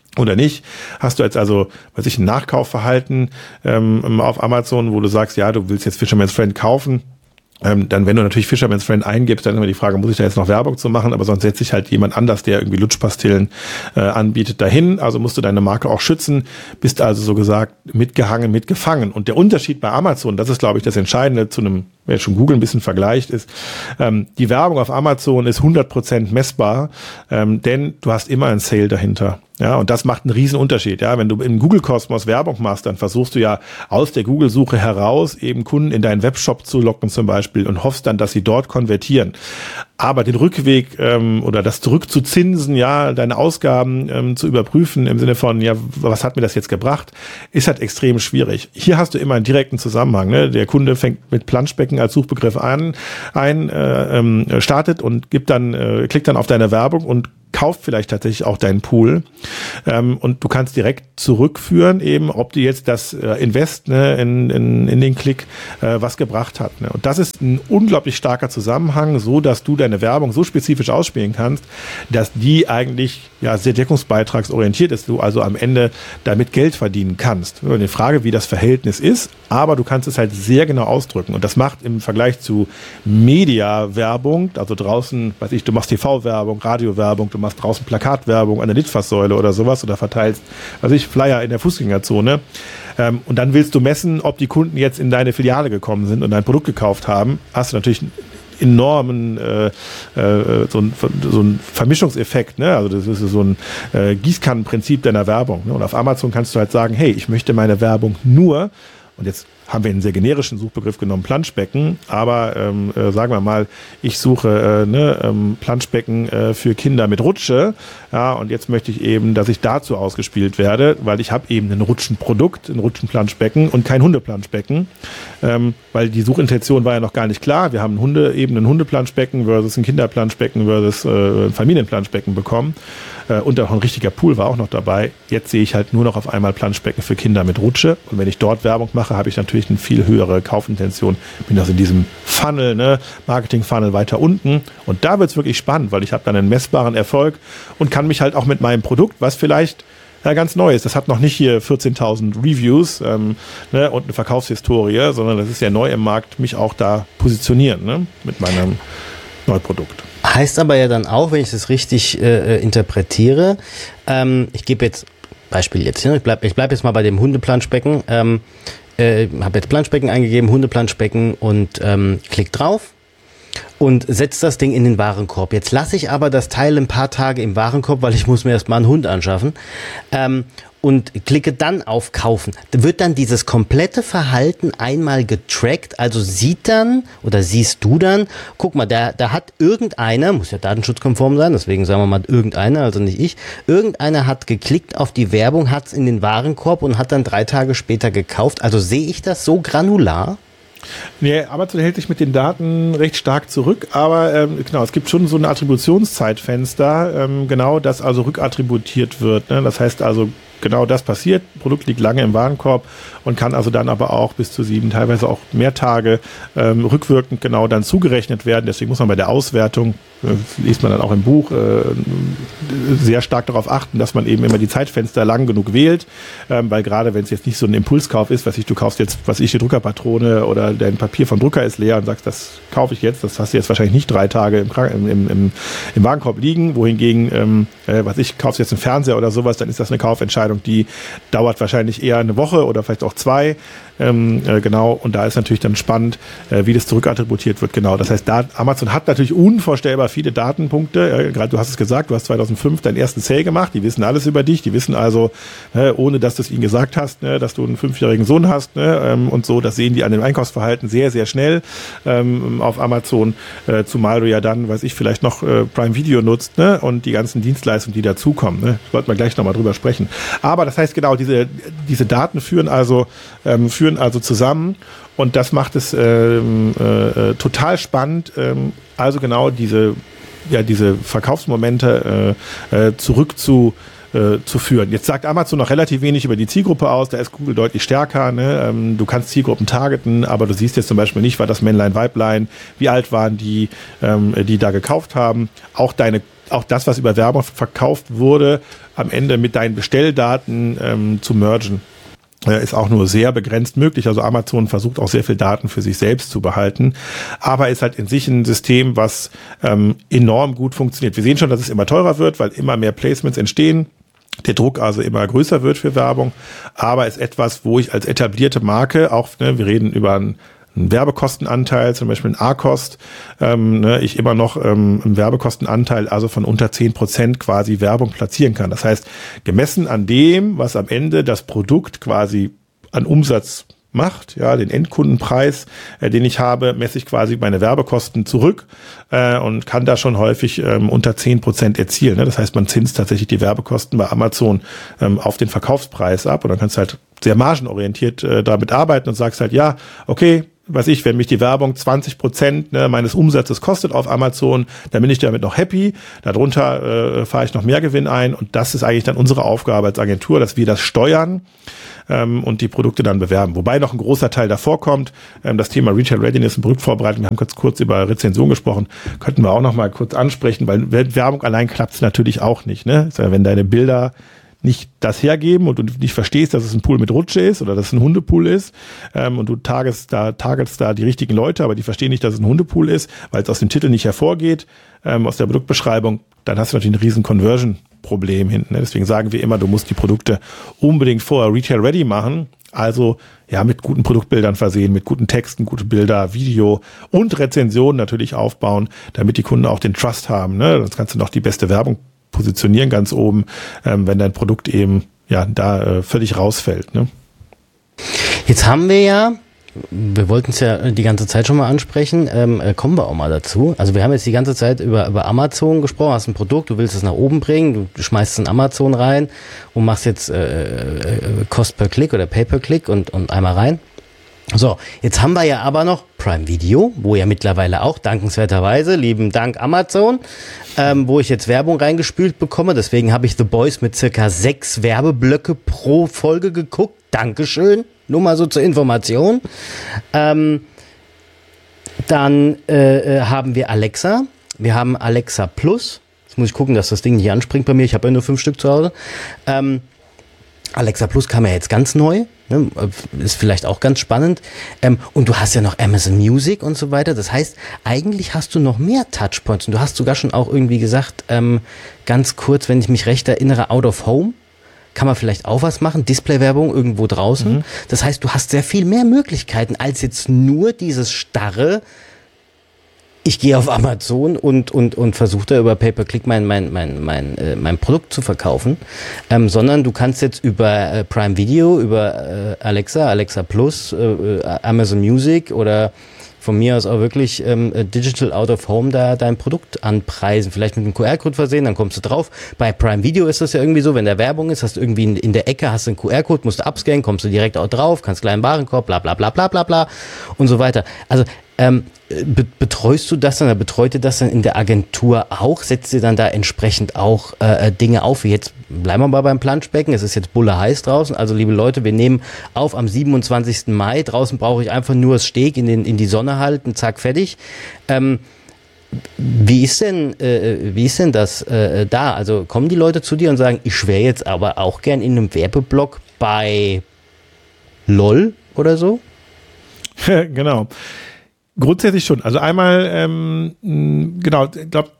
oder nicht. Hast du jetzt also, weiß ich, ein Nachkaufverhalten ähm, auf Amazon, wo du sagst, ja, du willst jetzt Fisherman's Friend kaufen, Ähm, dann, wenn du natürlich Fisherman's Friend eingibst, dann immer die Frage, muss ich da jetzt noch Werbung zu machen? Aber sonst setzt sich halt jemand anders, der irgendwie Lutschpastillen äh, anbietet, dahin. Also musst du deine Marke auch schützen, bist also so gesagt mitgehangen, mitgefangen. Und der Unterschied bei Amazon, das ist, glaube ich, das Entscheidende zu einem, wer schon Google ein bisschen vergleicht, ist, ähm, die Werbung auf Amazon ist hundert Prozent messbar, ähm, denn du hast immer einen Sale dahinter. Ja, und das macht einen riesen Unterschied. Ja, wenn du im Google-Kosmos Werbung machst, dann versuchst du ja aus der Google-Suche heraus eben Kunden in deinen Webshop zu locken zum Beispiel und hoffst dann, dass sie dort konvertieren. Aber den Rückweg ähm, oder das zurückzuzinsen, ja, deine Ausgaben ähm, zu überprüfen im Sinne von, ja, was hat mir das jetzt gebracht, ist halt extrem schwierig. Hier hast du immer einen direkten Zusammenhang. Ne? Der Kunde fängt mit Planschbecken als Suchbegriff an, ein, äh, ähm, startet und gibt dann, äh, klickt dann auf deine Werbung und kauft vielleicht tatsächlich auch deinen Pool, ähm, und du kannst direkt zurückführen, eben, ob dir jetzt das äh, Invest ne, in, in, in den Klick äh, was gebracht hat. Ne? Und das ist ein unglaublich starker Zusammenhang, so dass du deine Werbung so spezifisch ausspielen kannst, dass die eigentlich ja sehr deckungsbeitragsorientiert ist, du also am Ende damit Geld verdienen kannst. Nur die Frage, wie das Verhältnis ist, aber du kannst es halt sehr genau ausdrücken. Und das macht im Vergleich zu Media-Werbung, also draußen, weiß ich, du machst T V-Werbung, Radio-Werbung, du machst draußen Plakatwerbung an der Litfaßsäule oder sowas oder verteilst, weiß ich, Flyer in der Fußgängerzone. Ähm, und dann willst du messen, ob die Kunden jetzt in deine Filiale gekommen sind und dein Produkt gekauft haben. Hast du natürlich einen enormen äh, äh, so, ein, so ein Vermischungseffekt, ne? Also das ist so ein äh, Gießkannenprinzip deiner Werbung. Ne? Und auf Amazon kannst du halt sagen, hey, ich möchte meine Werbung nur, und jetzt haben wir einen sehr generischen Suchbegriff genommen, Planschbecken, aber ähm, äh, sagen wir mal, ich suche äh, ne, ähm, Planschbecken äh, für Kinder mit Rutsche, ja, und jetzt möchte ich eben, dass ich dazu ausgespielt werde, weil ich habe eben ein Rutschenprodukt, ein Rutschenplanschbecken und kein Hundeplanschbecken, ähm, weil die Suchintention war ja noch gar nicht klar. Wir haben ein Hunde, eben ein Hundeplanschbecken versus ein Kinderplanschbecken versus äh, ein Familienplanschbecken bekommen. Und auch ein richtiger Pool war auch noch dabei. Jetzt sehe ich halt nur noch auf einmal Planschbecken für Kinder mit Rutsche. Und wenn ich dort Werbung mache, habe ich natürlich eine viel höhere Kaufintention. Bin also in diesem Funnel, ne, Marketing-Funnel weiter unten. Und da wird es wirklich spannend, weil ich habe dann einen messbaren Erfolg und kann mich halt auch mit meinem Produkt, was vielleicht ja ganz neu ist, das hat noch nicht hier vierzehntausend Reviews ähm, ne, und eine Verkaufshistorie, sondern das ist ja neu im Markt, mich auch da positionieren, ne, mit meinem Neuprodukt. Heißt aber ja dann auch, wenn ich das richtig äh, interpretiere, ähm, ich gebe jetzt, Beispiel jetzt, ich bleibe ich bleib jetzt mal bei dem Hundeplanschbecken, ähm, äh, habe jetzt Planschbecken eingegeben, Hundeplanschbecken und ähm, klick drauf und setze das Ding in den Warenkorb. Jetzt lasse ich aber das Teil ein paar Tage im Warenkorb, weil ich muss mir erstmal einen Hund anschaffen, ähm, und klicke dann auf Kaufen. Da wird dann dieses komplette Verhalten einmal getrackt, also sieht dann oder siehst du dann, guck mal, da, da hat irgendeiner, muss ja datenschutzkonform sein, deswegen sagen wir mal irgendeiner, also nicht ich, irgendeiner hat geklickt auf die Werbung, hat es in den Warenkorb und hat dann drei Tage später gekauft. Also sehe ich das so granular? Nee, Amazon hält sich mit den Daten recht stark zurück, aber ähm, genau, es gibt schon so ein Attributionszeitfenster, ähm, genau, das also rückattributiert wird. Ne? Das heißt also, genau das passiert, Produkt liegt lange im Warenkorb und kann also dann aber auch bis zu sieben, teilweise auch mehr Tage ähm, rückwirkend genau dann zugerechnet werden. Deswegen muss man bei der Auswertung, äh, liest man dann auch im Buch, äh, sehr stark darauf achten, dass man eben immer die Zeitfenster lang genug wählt, ähm, weil gerade wenn es jetzt nicht so ein Impulskauf ist, was ich, du kaufst jetzt, was ich, die Druckerpatrone oder dein Papier vom Drucker ist leer und sagst, das kaufe ich jetzt, das hast du jetzt wahrscheinlich nicht drei Tage im, im, im, im Warenkorb liegen, wohingegen, ähm, äh, was ich, kaufst jetzt einen Fernseher oder sowas, dann ist das eine Kaufentscheidung, die dauert wahrscheinlich eher eine Woche oder vielleicht auch zwei. Ähm, äh, genau, und da ist natürlich dann spannend, äh, wie das zurückattributiert wird. Genau, das heißt, da, Amazon hat natürlich unvorstellbar viele Datenpunkte. Äh, Gerade du hast es gesagt, du hast zweitausendfünf deinen ersten Sale gemacht. Die wissen alles über dich. Die wissen also, äh, ohne dass du es ihnen gesagt hast, ne, dass du einen fünfjährigen Sohn hast, ne, ähm, und so. Das sehen die an dem Einkaufsverhalten sehr, sehr schnell ähm, auf Amazon. Äh, zumal du ja dann, weiß ich, vielleicht noch äh, Prime Video nutzt, ne, und die ganzen Dienstleistungen, die dazukommen. Ne. Sollten wir gleich nochmal drüber sprechen. Aber das heißt genau, diese, diese Daten führen also, ähm, führen also zusammen und das macht es ähm, äh, total spannend, ähm, also genau diese, ja, diese Verkaufsmomente äh, äh, zurück zu äh, zu führen. Jetzt sagt Amazon noch relativ wenig über die Zielgruppe aus, da ist Google deutlich stärker, ne? ähm, du kannst Zielgruppen targeten, aber du siehst jetzt zum Beispiel nicht, war das Männlein, Weiblein, wie alt waren die, ähm, die da gekauft haben, auch deine auch das, was über Werbung verkauft wurde, am Ende mit deinen Bestelldaten ähm, zu mergen. Ist auch nur sehr begrenzt möglich. Also Amazon versucht auch sehr viel Daten für sich selbst zu behalten, aber ist halt in sich ein System, was ähm, enorm gut funktioniert. Wir sehen schon, dass es immer teurer wird, weil immer mehr Placements entstehen. Der Druck also immer größer wird für Werbung, aber ist etwas, wo ich als etablierte Marke auch, ne, wir reden über einen einen Werbekostenanteil, zum Beispiel ein A-Kost, ähm, ne, ich immer noch ähm, einen Werbekostenanteil also von unter zehn Prozent quasi Werbung platzieren kann. Das heißt, gemessen an dem, was am Ende das Produkt quasi an Umsatz macht, ja, den Endkundenpreis, äh, den ich habe, messe ich quasi meine Werbekosten zurück äh, und kann da schon häufig ähm, unter zehn Prozent erzielen. Ne? Das heißt, man zinst tatsächlich die Werbekosten bei Amazon ähm, auf den Verkaufspreis ab und dann kannst du halt sehr margenorientiert äh, damit arbeiten und sagst halt, ja, okay, weiß ich, wenn mich die Werbung zwanzig Prozent ne, meines Umsatzes kostet auf Amazon, dann bin ich damit noch happy. Darunter äh, fahre ich noch mehr Gewinn ein und das ist eigentlich dann unsere Aufgabe als Agentur, dass wir das steuern ähm, und die Produkte dann bewerben. Wobei noch ein großer Teil davor kommt, ähm, das Thema Retail Readiness und Produktvorbereitung. Wir haben kurz kurz über Rezension gesprochen, könnten wir auch noch mal kurz ansprechen, weil Werbung allein klappt es natürlich auch nicht. Ne? Also wenn deine Bilder nicht das hergeben und du nicht verstehst, dass es ein Pool mit Rutsche ist oder dass es ein Hundepool ist ähm, und du targetst da, targetst da die richtigen Leute, aber die verstehen nicht, dass es ein Hundepool ist, weil es aus dem Titel nicht hervorgeht, ähm, aus der Produktbeschreibung, dann hast du natürlich ein riesen Conversion-Problem hinten. Ne? Deswegen sagen wir immer, du musst die Produkte unbedingt vorher Retail-ready machen, also ja mit guten Produktbildern versehen, mit guten Texten, gute Bilder, Video und Rezensionen natürlich aufbauen, damit die Kunden auch den Trust haben. Ne? Sonst kannst du noch die beste Werbung positionieren ganz oben, ähm, wenn dein Produkt eben ja da äh, völlig rausfällt. Ne? Jetzt haben wir ja, wir wollten es ja die ganze Zeit schon mal ansprechen, ähm, äh, kommen wir auch mal dazu. Also wir haben jetzt die ganze Zeit über, über Amazon gesprochen, hast ein Produkt, du willst es nach oben bringen, du schmeißt es in Amazon rein und machst jetzt äh, äh, Cost per Click oder Pay per Click und, und einmal rein. So, jetzt haben wir ja aber noch Prime Video, wo ja mittlerweile auch dankenswerterweise, lieben Dank Amazon, ähm, wo ich jetzt Werbung reingespült bekomme. Deswegen habe ich The Boys mit circa sechs Werbeblöcke pro Folge geguckt. Dankeschön, nur mal so zur Information. Ähm, dann äh, haben wir Alexa. Wir haben Alexa Plus. Jetzt muss ich gucken, dass das Ding nicht anspringt bei mir. Ich habe ja nur fünf Stück zu Hause. Ähm, Alexa Plus kam ja jetzt ganz neu, ne? Ist vielleicht auch ganz spannend. Ähm, und du hast ja noch Amazon Music und so weiter. Das heißt, eigentlich hast du noch mehr Touchpoints. Und du hast sogar schon auch irgendwie gesagt, ähm, ganz kurz, wenn ich mich recht erinnere, Out of Home. Kann man vielleicht auch was machen, Displaywerbung irgendwo draußen. Mhm. Das heißt, du hast sehr viel mehr Möglichkeiten als jetzt nur dieses starre, ich gehe auf Amazon und, und, und versuche da über Pay-per-Click mein, mein, mein, mein, äh, mein Produkt zu verkaufen, ähm, sondern du kannst jetzt über äh, Prime Video, über äh, Alexa, Alexa Plus, äh, Amazon Music oder von mir aus auch wirklich ähm, Digital Out of Home da dein Produkt anpreisen, vielleicht mit einem Q R-Code versehen, dann kommst du drauf. Bei Prime Video ist das ja irgendwie so, wenn da Werbung ist, hast du irgendwie in, in der Ecke, hast du einen Q R-Code, musst du abscannen, kommst du direkt auch drauf, kannst gleich einen Warenkorb, bla bla bla bla bla bla und so weiter. Also ähm, be- betreust du das dann, oder betreut ihr das dann in der Agentur auch? Setzt ihr dann da entsprechend auch äh, Dinge auf, wie jetzt, bleiben wir mal beim Planschbecken, es ist jetzt Bulle heiß draußen, also liebe Leute, wir nehmen auf am siebenundzwanzigsten Mai, draußen brauche ich einfach nur das Steg in, den, in die Sonne halten, zack, fertig. Ähm, wie ist denn, äh, wie ist denn das äh, da? Also kommen die Leute zu dir und sagen, ich wäre jetzt aber auch gern in einem Werbeblock bei LOL oder so? Genau. Grundsätzlich schon. Also einmal, ähm, genau, ich glaube,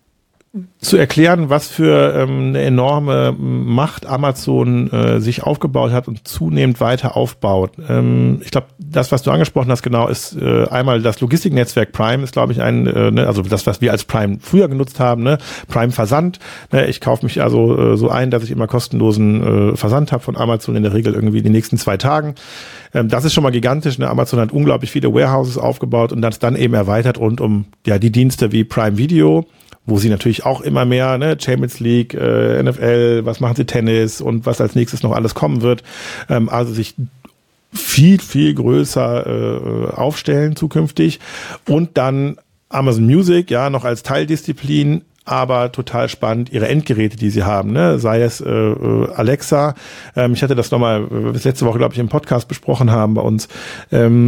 zu erklären, was für ähm, eine enorme Macht Amazon äh, sich aufgebaut hat und zunehmend weiter aufbaut. Ähm, ich glaube, das, was du angesprochen hast, genau, ist äh, einmal das Logistiknetzwerk Prime, ist, glaube ich, ein, äh, ne, also das, was wir als Prime früher genutzt haben, ne, Prime Versand. Ne, ich kaufe mich also äh, so ein, dass ich immer kostenlosen äh, Versand habe von Amazon, in der Regel irgendwie in den nächsten zwei Tagen. Ähm, das ist schon mal gigantisch. Ne? Amazon hat unglaublich viele Warehouses aufgebaut und das dann eben erweitert rund um ja die Dienste wie Prime Video, wo sie natürlich auch immer mehr, ne, Champions League, äh, N F L, was machen sie, Tennis und was als nächstes noch alles kommen wird, ähm, also sich viel, viel größer äh, aufstellen zukünftig und dann Amazon Music, ja, noch als Teildisziplin, aber total spannend, ihre Endgeräte, die sie haben, ne, sei es äh, Alexa, ähm, ich hatte das nochmal äh, bis letzte Woche, glaube ich, im Podcast besprochen haben bei uns, ähm,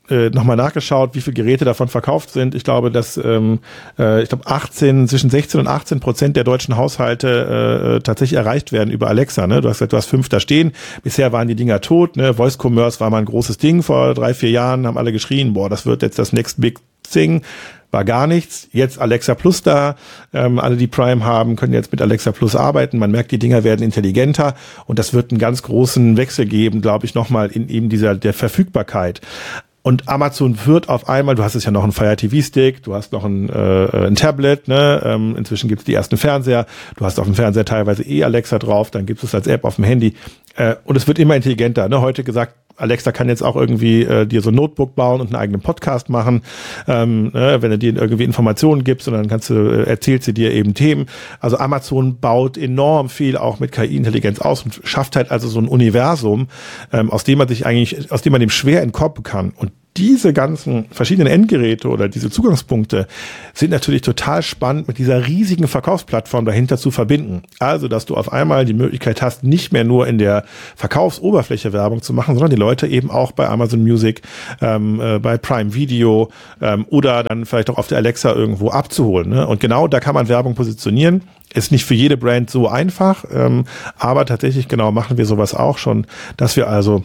äh, nochmal nachgeschaut, wie viele Geräte davon verkauft sind. Ich glaube, dass ähm, äh, ich glaube achtzehn, zwischen sechzehn und achtzehn Prozent der deutschen Haushalte äh, tatsächlich erreicht werden über Alexa. Ne? Du hast gesagt, du hast fünf da stehen. Bisher waren die Dinger tot. Ne? Voice Commerce war mal ein großes Ding vor drei, vier Jahren. Haben alle geschrien, boah, das wird jetzt das Next Big Thing. War gar nichts. Jetzt Alexa Plus da. Ähm, alle, die Prime haben, können jetzt mit Alexa Plus arbeiten. Man merkt, die Dinger werden intelligenter und das wird einen ganz großen Wechsel geben, glaube ich, nochmal in eben dieser der Verfügbarkeit. Und Amazon wird auf einmal, du hast jetzt ja noch einen Fire T V-Stick, du hast noch ein, äh, ein Tablet, ne? Ähm, inzwischen gibt es die ersten Fernseher, du hast auf dem Fernseher teilweise eh Alexa drauf, dann gibt es als App auf dem Handy. Äh, und es wird immer intelligenter. Ne? Heute gesagt, Alexa kann jetzt auch irgendwie äh, dir so ein Notebook bauen und einen eigenen Podcast machen, ähm, äh, wenn du dir irgendwie Informationen gibst und dann kannst du, äh, erzählt sie dir eben Themen. Also Amazon baut enorm viel auch mit K I-Intelligenz aus und schafft halt also so ein Universum, ähm, aus dem man sich eigentlich, aus dem man dem schwer entkommen kann. Und diese ganzen verschiedenen Endgeräte oder diese Zugangspunkte sind natürlich total spannend mit dieser riesigen Verkaufsplattform dahinter zu verbinden. Also, dass du auf einmal die Möglichkeit hast, nicht mehr nur in der Verkaufsoberfläche Werbung zu machen, sondern die Leute eben auch bei Amazon Music, ähm, äh, bei Prime Video ähm, oder dann vielleicht auch auf der Alexa irgendwo abzuholen. Ne? Und genau da kann man Werbung positionieren. Ist nicht für jede Brand so einfach, ähm, aber tatsächlich genau machen wir sowas auch schon, dass wir also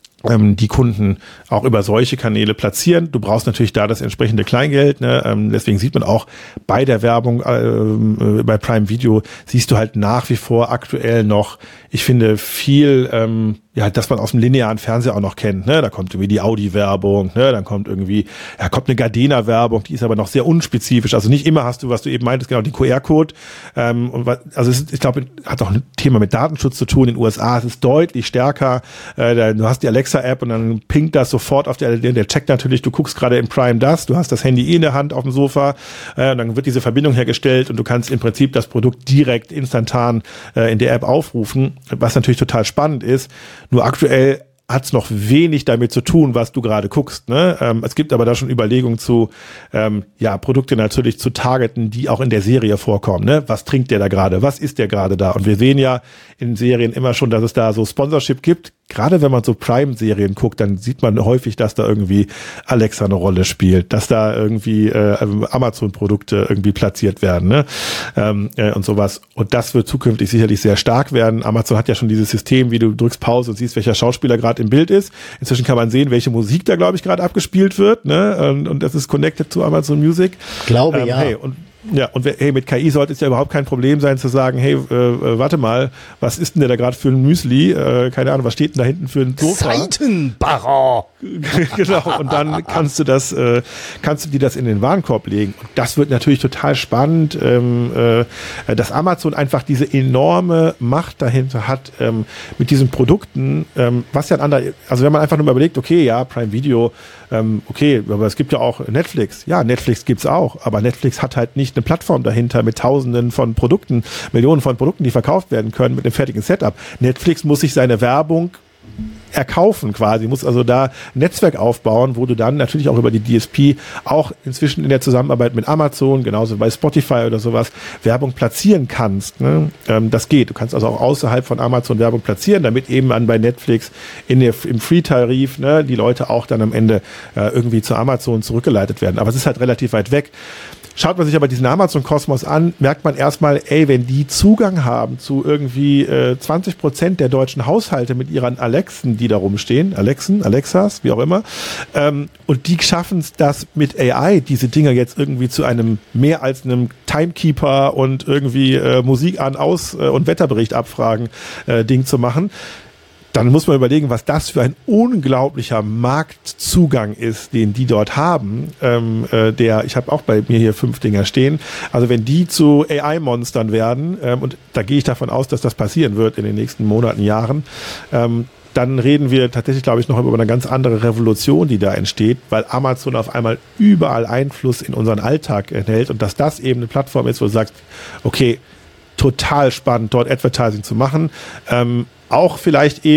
die Kunden auch über solche Kanäle platzieren. Du brauchst natürlich da das entsprechende Kleingeld, ne? Ähm, deswegen sieht man auch bei der Werbung äh, bei Prime Video siehst du halt nach wie vor aktuell noch, ich finde, viel, ähm, ja, dass man aus dem linearen Fernseher auch noch kennt, ne? Da kommt irgendwie die Audi-Werbung, ne? Dann kommt irgendwie, ja, kommt eine Gardena-Werbung, die ist aber noch sehr unspezifisch. Also nicht immer hast du, was du eben meintest, genau, den Q R-Code. Ähm, und was, also es ist, ich glaube, hat auch ein Thema mit Datenschutz zu tun in den U S A. Es ist deutlich stärker. Äh, du hast die Alexa-App und dann pinkt das sofort auf der, der checkt natürlich, du guckst gerade im Prime das, du hast das Handy eh in der Hand auf dem Sofa, äh, und dann wird diese Verbindung hergestellt und du kannst im Prinzip das Produkt direkt instantan äh, in der App aufrufen, was natürlich total spannend ist. Nur aktuell hat's noch wenig damit zu tun, was du gerade guckst. Ne? Ähm, es gibt aber da schon Überlegungen zu, ähm, ja, Produkte natürlich zu targeten, die auch in der Serie vorkommen. Ne? Was trinkt der da gerade? Was ist der gerade da? Und wir sehen ja in Serien immer schon, dass es da so Sponsorship gibt. Gerade wenn man so Prime-Serien guckt, dann sieht man häufig, dass da irgendwie Alexa eine Rolle spielt, dass da irgendwie äh, Amazon-Produkte irgendwie platziert werden, ne? ähm, äh, und sowas. Und das wird zukünftig sicherlich sehr stark werden. Amazon hat ja schon dieses System, wie du drückst Pause und siehst, welcher Schauspieler gerade im Bild ist. Inzwischen kann man sehen, welche Musik da, glaube ich, gerade abgespielt wird, ne? Und, und das ist connected zu Amazon Music. Glaube, ähm, ja. Hey, und Ja, und hey, mit K I sollte es ja überhaupt kein Problem sein zu sagen, hey, äh, warte mal, was ist denn der da gerade für ein Müsli? Äh, keine Ahnung, was steht denn da hinten für ein Sofa? Seitenbaron! Genau, und dann kannst du das, äh, kannst du dir das in den Warenkorb legen. Und das wird natürlich total spannend, ähm, äh, dass Amazon einfach diese enorme Macht dahinter hat, ähm, mit diesen Produkten, ähm, was ja ein anderer, also wenn man einfach nur überlegt, okay, ja, Prime Video, ähm, okay, aber es gibt ja auch Netflix. Ja, Netflix gibt's auch, aber Netflix hat halt nicht eine Plattform dahinter mit Tausenden von Produkten, Millionen von Produkten, die verkauft werden können mit einem fertigen Setup. Netflix muss sich seine Werbung erkaufen quasi, muss also da ein Netzwerk aufbauen, wo du dann natürlich auch über die D S P auch inzwischen in der Zusammenarbeit mit Amazon, genauso bei Spotify oder sowas, Werbung platzieren kannst. Ne? Ähm, das geht. Du kannst also auch außerhalb von Amazon Werbung platzieren, damit eben an bei Netflix in der, im Free-Tarif, ne, die Leute auch dann am Ende äh, irgendwie zu Amazon zurückgeleitet werden. Aber es ist halt relativ weit weg. Schaut man sich aber diesen Amazon-Kosmos an, merkt man erstmal, ey, wenn die Zugang haben zu irgendwie äh, zwanzig Prozent der deutschen Haushalte mit ihren Alexen, die da rumstehen, Alexen, Alexas, wie auch immer, ähm, und die schaffen es, das mit A I, diese Dinger jetzt irgendwie zu einem mehr als einem Timekeeper und irgendwie äh, Musik an, aus äh, und Wetterbericht abfragen äh, Ding zu machen, dann muss man überlegen, was das für ein unglaublicher Marktzugang ist, den die dort haben. Ähm, äh, der, ich habe auch bei mir hier fünf Dinger stehen. Also wenn die zu A I-Monstern werden, ähm, und da gehe ich davon aus, dass das passieren wird in den nächsten Monaten, Jahren, ähm, dann reden wir tatsächlich, glaube ich, noch über eine ganz andere Revolution, die da entsteht, weil Amazon auf einmal überall Einfluss in unseren Alltag enthält und dass das eben eine Plattform ist, wo du sagst, okay, total spannend, dort Advertising zu machen. Ähm, auch vielleicht eben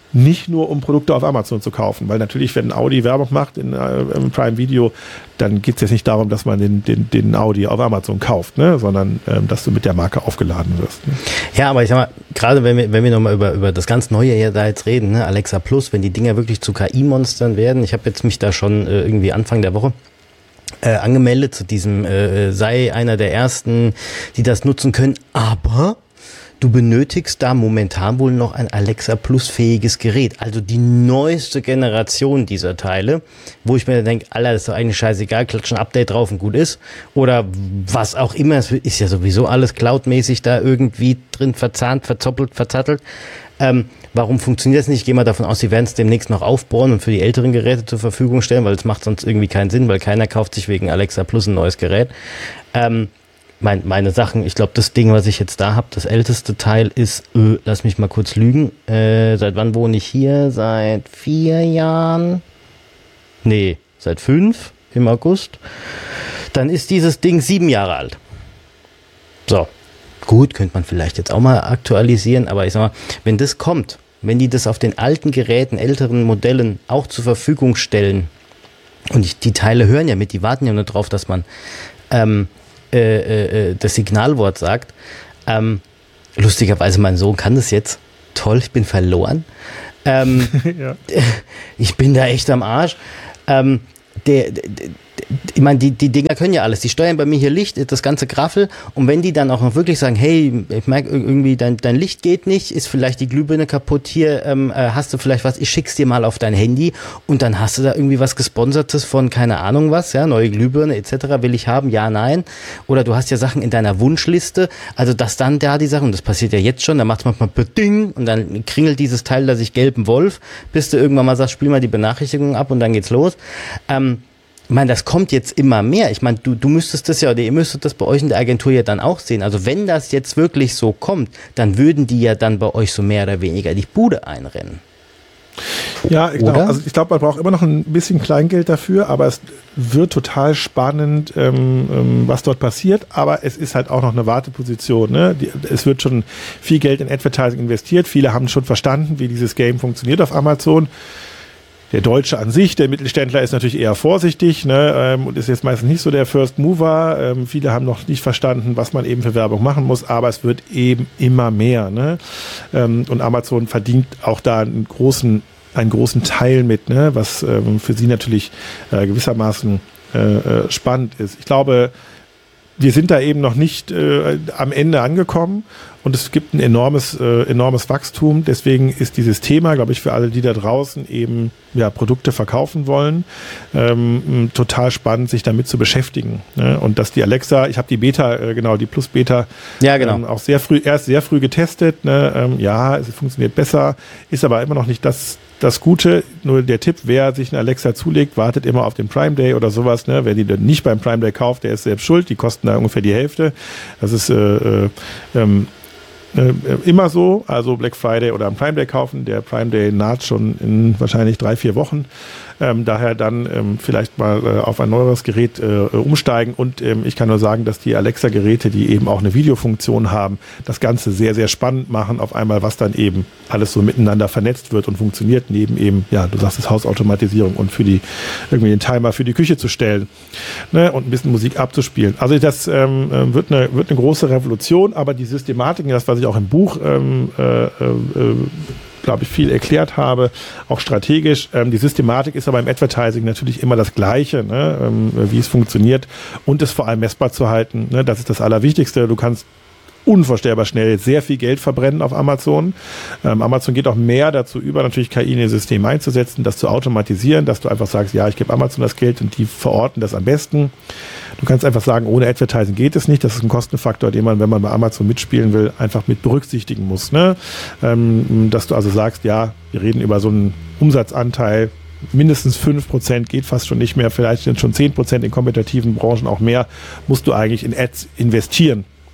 nicht nur um Produkte auf Amazon zu kaufen, weil natürlich, wenn Audi Werbung macht in, äh, im Prime Video, dann geht es jetzt nicht darum, dass man den, den, den Audi auf Amazon kauft, ne? sondern ähm, dass du mit der Marke aufgeladen wirst. Ne? Ja, aber ich sag mal, gerade wenn wir, wenn wir nochmal über, über das ganz Neue hier da jetzt reden, ne? Alexa Plus, wenn die Dinger wirklich zu K I-Monstern werden, ich habe jetzt mich da schon äh, irgendwie Anfang der Woche äh, angemeldet zu diesem, äh, sei einer der Ersten, die das nutzen können, aber du benötigst da momentan wohl noch ein Alexa Plus fähiges Gerät, also die neueste Generation dieser Teile, wo ich mir denke, Alter, das ist doch eigentlich scheißegal, klatsch ein Update drauf und gut ist, oder was auch immer, es ist ja sowieso alles cloudmäßig da irgendwie drin verzahnt, verzoppelt, verzattelt. Ähm, warum funktioniert das nicht? Ich gehe mal davon aus, sie werden es demnächst noch aufbauen und für die älteren Geräte zur Verfügung stellen, weil es macht sonst irgendwie keinen Sinn, weil keiner kauft sich wegen Alexa Plus ein neues Gerät. Ähm, Mein, meine Sachen, ich glaube, das Ding, was ich jetzt da habe, das älteste Teil ist, äh, lass mich mal kurz lügen, äh, seit wann wohne ich hier? Seit vier Jahren? Nee, seit fünf im August. Dann ist dieses Ding sieben Jahre alt. So, gut, könnte man vielleicht jetzt auch mal aktualisieren, aber ich sag mal, wenn das kommt, wenn die das auf den alten Geräten, älteren Modellen auch zur Verfügung stellen, und ich, die Teile hören ja mit, die warten ja nur drauf, dass man ähm, Äh, äh, das Signalwort sagt. Ähm, lustigerweise, mein Sohn kann das jetzt. Toll, ich bin verloren. Ähm, ja. Ich bin da echt am Arsch. Ähm, der, der, der, ich meine, die, die Dinger können ja alles. Die steuern bei mir hier Licht, das ganze Graffel. Und wenn die dann auch noch wirklich sagen, hey, ich merke irgendwie, dein, dein Licht geht nicht, ist vielleicht die Glühbirne kaputt hier, ähm, äh, hast du vielleicht was, ich schick's dir mal auf dein Handy und dann hast du da irgendwie was Gesponsertes von keine Ahnung was, ja, neue Glühbirne et cetera will ich haben, ja, nein. Oder du hast ja Sachen in deiner Wunschliste, also dass dann da die Sachen, und das passiert ja jetzt schon, da macht man manchmal Beding und dann kringelt dieses Teil da sich gelben Wolf, bis du irgendwann mal sagst, spiel mal die Benachrichtigung ab und dann geht's los. Ähm, Ich meine, das kommt jetzt immer mehr. Ich meine, du, du müsstest das ja, oder ihr müsstet das bei euch in der Agentur ja dann auch sehen. Also wenn das jetzt wirklich so kommt, dann würden die ja dann bei euch so mehr oder weniger die Bude einrennen. Ja, ich glaube, also ich glaube, man braucht immer noch ein bisschen Kleingeld dafür, aber es wird total spannend, ähm, ähm, was dort passiert. Aber es ist halt auch noch eine Warteposition. Ne? Die, es wird schon viel Geld in Advertising investiert. Viele haben schon verstanden, wie dieses Game funktioniert auf Amazon. Der Deutsche an sich, der Mittelständler, ist natürlich eher vorsichtig, ne, ähm, und ist jetzt meistens nicht so der First Mover. Ähm, viele haben noch nicht verstanden, was man eben für Werbung machen muss, aber es wird eben immer mehr. Ne? Ähm, und Amazon verdient auch da einen großen, einen großen Teil mit, ne, was ähm, für sie natürlich äh, gewissermaßen äh, äh, spannend ist. Ich glaube, wir sind da eben noch nicht äh, am Ende angekommen. Und es gibt ein enormes, äh, enormes Wachstum. Deswegen ist dieses Thema, glaube ich, für alle, die da draußen eben ja, Produkte verkaufen wollen, ähm, total spannend, sich damit zu beschäftigen. Ne? Und dass die Alexa, ich habe die Beta, äh, genau, die Plus Beta, ja, genau. ähm, auch sehr früh, erst sehr früh getestet. Ne? Ähm, ja, es funktioniert besser, ist aber immer noch nicht das, das Gute. Nur der Tipp, wer sich eine Alexa zulegt, wartet immer auf den Prime Day oder sowas. Ne? Wer die dann nicht beim Prime Day kauft, der ist selbst schuld. Die kosten da ungefähr die Hälfte. Das ist äh, äh, ähm, Äh, immer so, also Black Friday oder am Prime Day kaufen. Der Prime Day naht schon in wahrscheinlich drei, vier Wochen. Ähm, daher dann ähm, vielleicht mal äh, auf ein neueres Gerät äh, umsteigen. Und ähm, ich kann nur sagen, dass die Alexa-Geräte, die eben auch eine Videofunktion haben, das Ganze sehr, sehr spannend machen. Auf einmal, was dann eben alles so miteinander vernetzt wird und funktioniert, neben eben, ja, du sagst es, Hausautomatisierung und für die irgendwie den Timer für die Küche zu stellen, ne, und ein bisschen Musik abzuspielen. Also das ähm, wird eine wird eine große Revolution, aber die Systematiken, das, was ich auch im Buch ähm, äh, äh, glaube ich, viel erklärt habe, auch strategisch. Ähm, die Systematik ist aber im Advertising natürlich immer das Gleiche, ne? ähm, wie es funktioniert und es vor allem messbar zu halten. Ne? Das ist das Allerwichtigste. Du kannst unvorstellbar schnell sehr viel Geld verbrennen auf Amazon. Ähm, Amazon geht auch mehr dazu über, natürlich K I in ihr System einzusetzen, das zu automatisieren, dass du einfach sagst, ja, ich gebe Amazon das Geld und die verorten das am besten. Du kannst einfach sagen, ohne Advertising geht es nicht. Das ist ein Kostenfaktor, den man, wenn man bei Amazon mitspielen will, einfach mit berücksichtigen muss. Ne? Ähm, dass du also sagst, ja, wir reden über so einen Umsatzanteil, mindestens fünf Prozent geht fast schon nicht mehr, vielleicht sind schon zehn Prozent in kompetitiven Branchen auch mehr, musst du eigentlich in Ads investieren.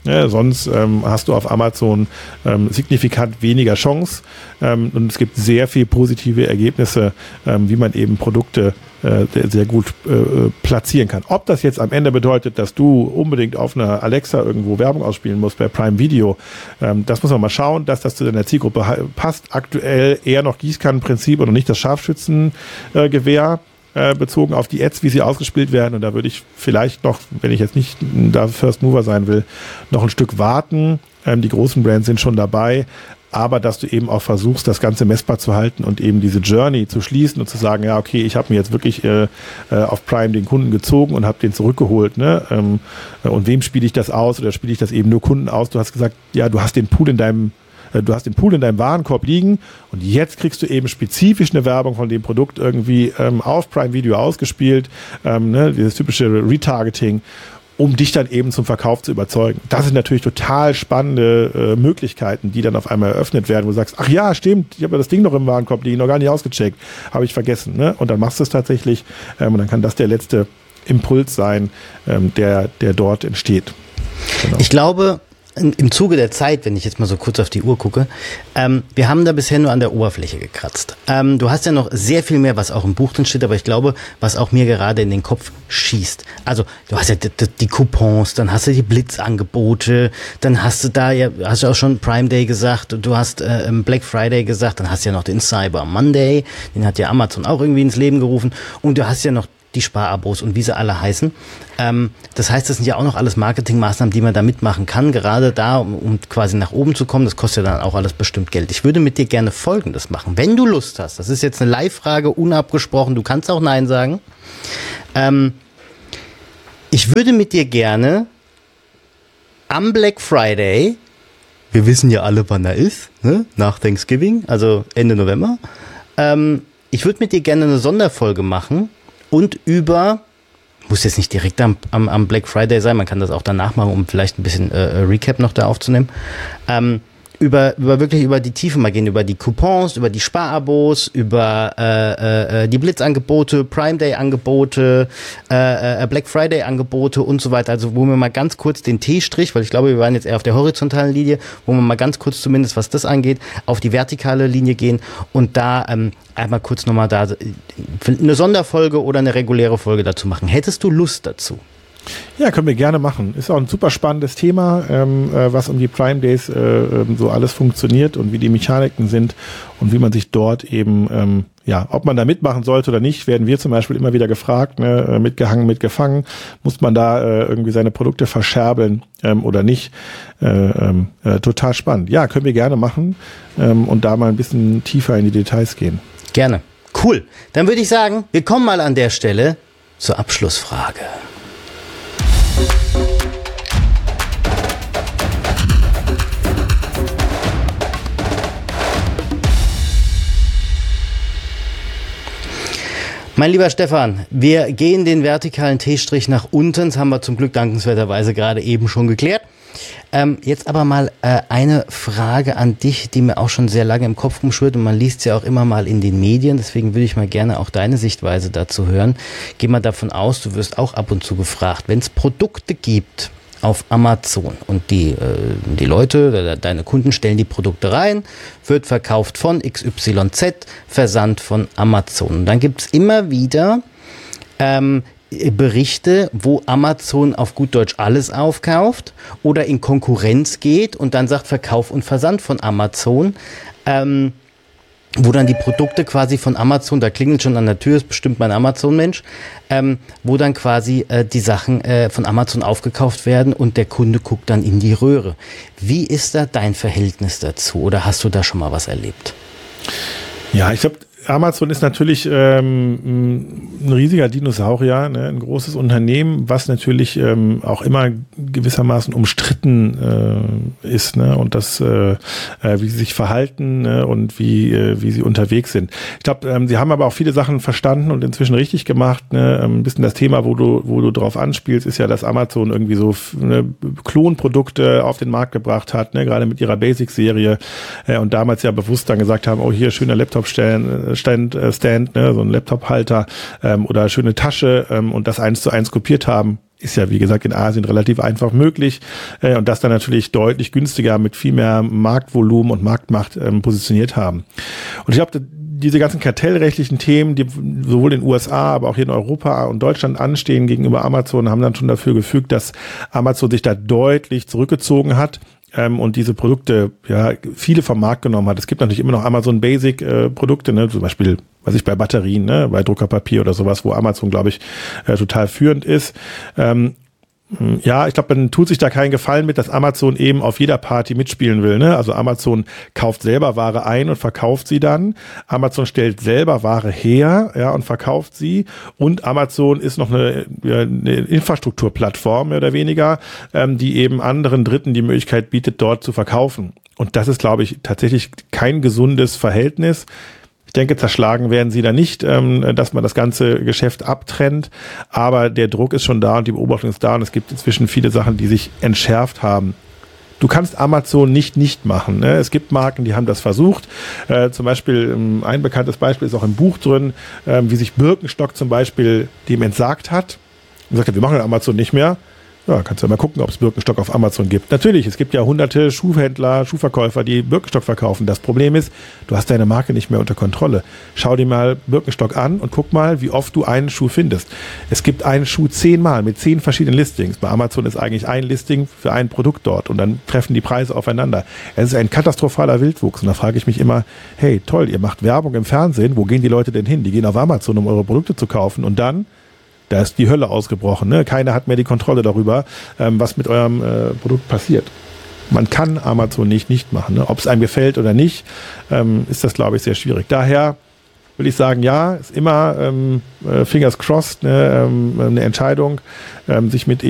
Ja, sonst ähm, hast du auf Amazon ähm, signifikant weniger Chance ähm, und es gibt sehr viel positive Ergebnisse, ähm, wie man eben Produkte äh, sehr gut äh, platzieren kann. Ob das jetzt am Ende bedeutet, dass du unbedingt auf einer Alexa irgendwo Werbung ausspielen musst bei Prime Video, ähm, das muss man mal schauen, dass das zu deiner Zielgruppe passt. Aktuell eher noch Gießkannenprinzip und nicht das Scharfschützengewehr. Bezogen auf die Ads, wie sie ausgespielt werden. Und da würde ich vielleicht noch, wenn ich jetzt nicht da First Mover sein will, noch ein Stück warten. Ähm, die großen Brands sind schon dabei. Aber dass du eben auch versuchst, das Ganze messbar zu halten und eben diese Journey zu schließen und zu sagen, ja, okay, ich habe mir jetzt wirklich äh, auf Prime den Kunden gezogen und habe den zurückgeholt. Ne? Ähm, und wem spiele ich das aus oder spiele ich das eben nur Kunden aus? Du hast gesagt, ja, du hast den Pool in deinem Du hast den Pool in deinem Warenkorb liegen und jetzt kriegst du eben spezifisch eine Werbung von dem Produkt irgendwie ähm, auf Prime Video ausgespielt, ähm, ne, dieses typische Retargeting, um dich dann eben zum Verkauf zu überzeugen. Das sind natürlich total spannende äh, Möglichkeiten, die dann auf einmal eröffnet werden, wo du sagst, ach ja, stimmt, ich habe ja das Ding noch im Warenkorb liegen, noch gar nicht ausgecheckt, habe ich vergessen. Ne? Und dann machst du es tatsächlich ähm, und dann kann das der letzte Impuls sein, ähm, der, der dort entsteht. Genau. Ich glaube, im Zuge der Zeit, wenn ich jetzt mal so kurz auf die Uhr gucke, ähm, wir haben da bisher nur an der Oberfläche gekratzt. Ähm, du hast ja noch sehr viel mehr, was auch im Buch drin steht, aber ich glaube, was auch mir gerade in den Kopf schießt. Also du hast ja die, die Coupons, dann hast du die Blitzangebote, dann hast du da ja, hast du auch schon Prime Day gesagt, du hast äh, Black Friday gesagt, dann hast du ja noch den Cyber Monday, den hat ja Amazon auch irgendwie ins Leben gerufen und du hast ja noch die Sparabos und wie sie alle heißen. Ähm, das heißt, das sind ja auch noch alles Marketingmaßnahmen, die man da mitmachen kann, gerade da, um, um quasi nach oben zu kommen. Das kostet ja dann auch alles bestimmt Geld. Ich würde mit dir gerne Folgendes machen. Wenn du Lust hast, das ist jetzt eine Live-Frage, unabgesprochen, du kannst auch Nein sagen. Ähm, ich würde mit dir gerne am Black Friday, wir wissen ja alle, wann er ist, ne? Nach Thanksgiving, also Ende November, ähm, ich würde mit dir gerne eine Sonderfolge machen, und über, muss jetzt nicht direkt am, am, am Black Friday sein, man kann das auch danach machen, um vielleicht ein bisschen äh, Recap noch da aufzunehmen, ähm, über, über wirklich über die Tiefe mal gehen, über die Coupons, über die Sparabos, über äh, äh, die Blitzangebote, Prime Day Angebote, äh, äh, Black Friday Angebote und so weiter. Also wo wir mal ganz kurz den T-Strich, weil ich glaube, wir waren jetzt eher auf der horizontalen Linie, wo wir mal ganz kurz zumindest, was das angeht, auf die vertikale Linie gehen und da ähm, einmal kurz nochmal da eine Sonderfolge oder eine reguläre Folge dazu machen. Hättest du Lust dazu? Ja, können wir gerne machen. Ist auch ein super spannendes Thema, ähm, äh, was um die Prime Days äh, so alles funktioniert und wie die Mechaniken sind und wie man sich dort eben, ähm, ja, ob man da mitmachen sollte oder nicht, werden wir zum Beispiel immer wieder gefragt, ne, mitgehangen, mitgefangen, muss man da äh, irgendwie seine Produkte verscherbeln ähm, oder nicht. Äh, ähm, äh, total spannend. Ja, können wir gerne machen ähm, und da mal ein bisschen tiefer in die Details gehen. Gerne. Cool. Dann würde ich sagen, wir kommen mal an der Stelle zur Abschlussfrage. Mein lieber Stefan, wir gehen den vertikalen T-Strich nach unten. Das haben wir zum Glück dankenswerterweise gerade eben schon geklärt. Ähm, jetzt aber mal äh, eine Frage an dich, die mir auch schon sehr lange im Kopf rumschwirrt und man liest ja auch immer mal in den Medien. Deswegen würde ich mal gerne auch deine Sichtweise dazu hören. Geh mal davon aus, du wirst auch ab und zu gefragt, wenn es Produkte gibt auf Amazon und die, äh, die Leute, deine Kunden stellen die Produkte rein, wird verkauft von X Y Z, Versand von Amazon. Und dann gibt's immer wieder ähm, Berichte, wo Amazon auf gut Deutsch alles aufkauft oder in Konkurrenz geht und dann sagt Verkauf und Versand von Amazon, ähm, wo dann die Produkte quasi von Amazon, da klingelt schon an der Tür, ist bestimmt mein Amazon-Mensch, ähm, wo dann quasi äh, die Sachen äh, von Amazon aufgekauft werden und der Kunde guckt dann in die Röhre. Wie ist da dein Verhältnis dazu oder hast du da schon mal was erlebt? Ja, ich glaube, Amazon ist natürlich ähm, ein riesiger Dinosaurier, ne? Ein großes Unternehmen, was natürlich ähm, auch immer gewissermaßen umstritten äh, ist, ne? Und das, äh, wie sie sich verhalten, ne? Und wie äh, wie sie unterwegs sind. Ich glaube, ähm, sie haben aber auch viele Sachen verstanden und inzwischen richtig gemacht. Ne? Ein bisschen das Thema, wo du wo du drauf anspielst, ist ja, dass Amazon irgendwie so ne, Klonprodukte auf den Markt gebracht hat, ne? Gerade mit ihrer Basic-Serie äh, und damals ja bewusst dann gesagt haben, oh hier schöner Laptop-Stellen Stand, äh, Stand, ne, so ein Laptop-Halter ähm, oder schöne Tasche ähm, und das eins zu eins kopiert haben ist ja, wie gesagt, in Asien relativ einfach möglich äh, und das dann natürlich deutlich günstiger mit viel mehr Marktvolumen und Marktmacht ähm, positioniert haben. Und ich glaube, diese ganzen kartellrechtlichen Themen, die sowohl in den U S A, aber auch hier in Europa und Deutschland anstehen gegenüber Amazon, haben dann schon dafür gefügt, dass Amazon sich da deutlich zurückgezogen hat ähm, und diese Produkte, ja, viele vom Markt genommen hat. Es gibt natürlich immer noch Amazon Basic äh, Produkte, ne, zum Beispiel, was ich bei Batterien, ne, bei Druckerpapier oder sowas, wo Amazon, glaube ich, äh, total führend ist. Ähm, Ja, ich glaube, man tut sich da keinen Gefallen mit, dass Amazon eben auf jeder Party mitspielen will. Ne? Also Amazon kauft selber Ware ein und verkauft sie dann. Amazon stellt selber Ware her, ja, und verkauft sie. Und Amazon ist noch eine, ja, eine Infrastrukturplattform, mehr oder weniger, ähm, die eben anderen Dritten die Möglichkeit bietet, dort zu verkaufen. Und das ist, glaube ich, tatsächlich kein gesundes Verhältnis. Ich denke, zerschlagen werden sie da nicht, ähm, dass man das ganze Geschäft abtrennt, aber der Druck ist schon da und die Beobachtung ist da und es gibt inzwischen viele Sachen, die sich entschärft haben. Du kannst Amazon nicht nicht machen. Ne? Es gibt Marken, die haben das versucht. Äh, zum Beispiel, ähm, ein bekanntes Beispiel ist auch im Buch drin, äh, wie sich Birkenstock zum Beispiel dem entsagt hat und sagt, wir machen Amazon nicht mehr. Ja, kannst du ja mal gucken, ob es Birkenstock auf Amazon gibt. Natürlich, es gibt ja hunderte Schuhhändler, Schuhverkäufer, die Birkenstock verkaufen. Das Problem ist, du hast deine Marke nicht mehr unter Kontrolle. Schau dir mal Birkenstock an und guck mal, wie oft du einen Schuh findest. Es gibt einen Schuh zehnmal mit zehn verschiedenen Listings. Bei Amazon ist eigentlich ein Listing für ein Produkt dort und dann treffen die Preise aufeinander. Es ist ein katastrophaler Wildwuchs und da frage ich mich immer, hey, toll, ihr macht Werbung im Fernsehen, wo gehen die Leute denn hin? Die gehen auf Amazon, um eure Produkte zu kaufen und dann da ist die Hölle ausgebrochen. Ne? Keiner hat mehr die Kontrolle darüber, ähm, was mit eurem äh, Produkt passiert. Man kann Amazon nicht nicht machen. Ne? Ob es einem gefällt oder nicht, ähm, ist das, glaube ich, sehr schwierig. Daher will ich sagen, ja, ist immer ähm, Fingers crossed, ne, ähm, eine Entscheidung, ähm, sich mit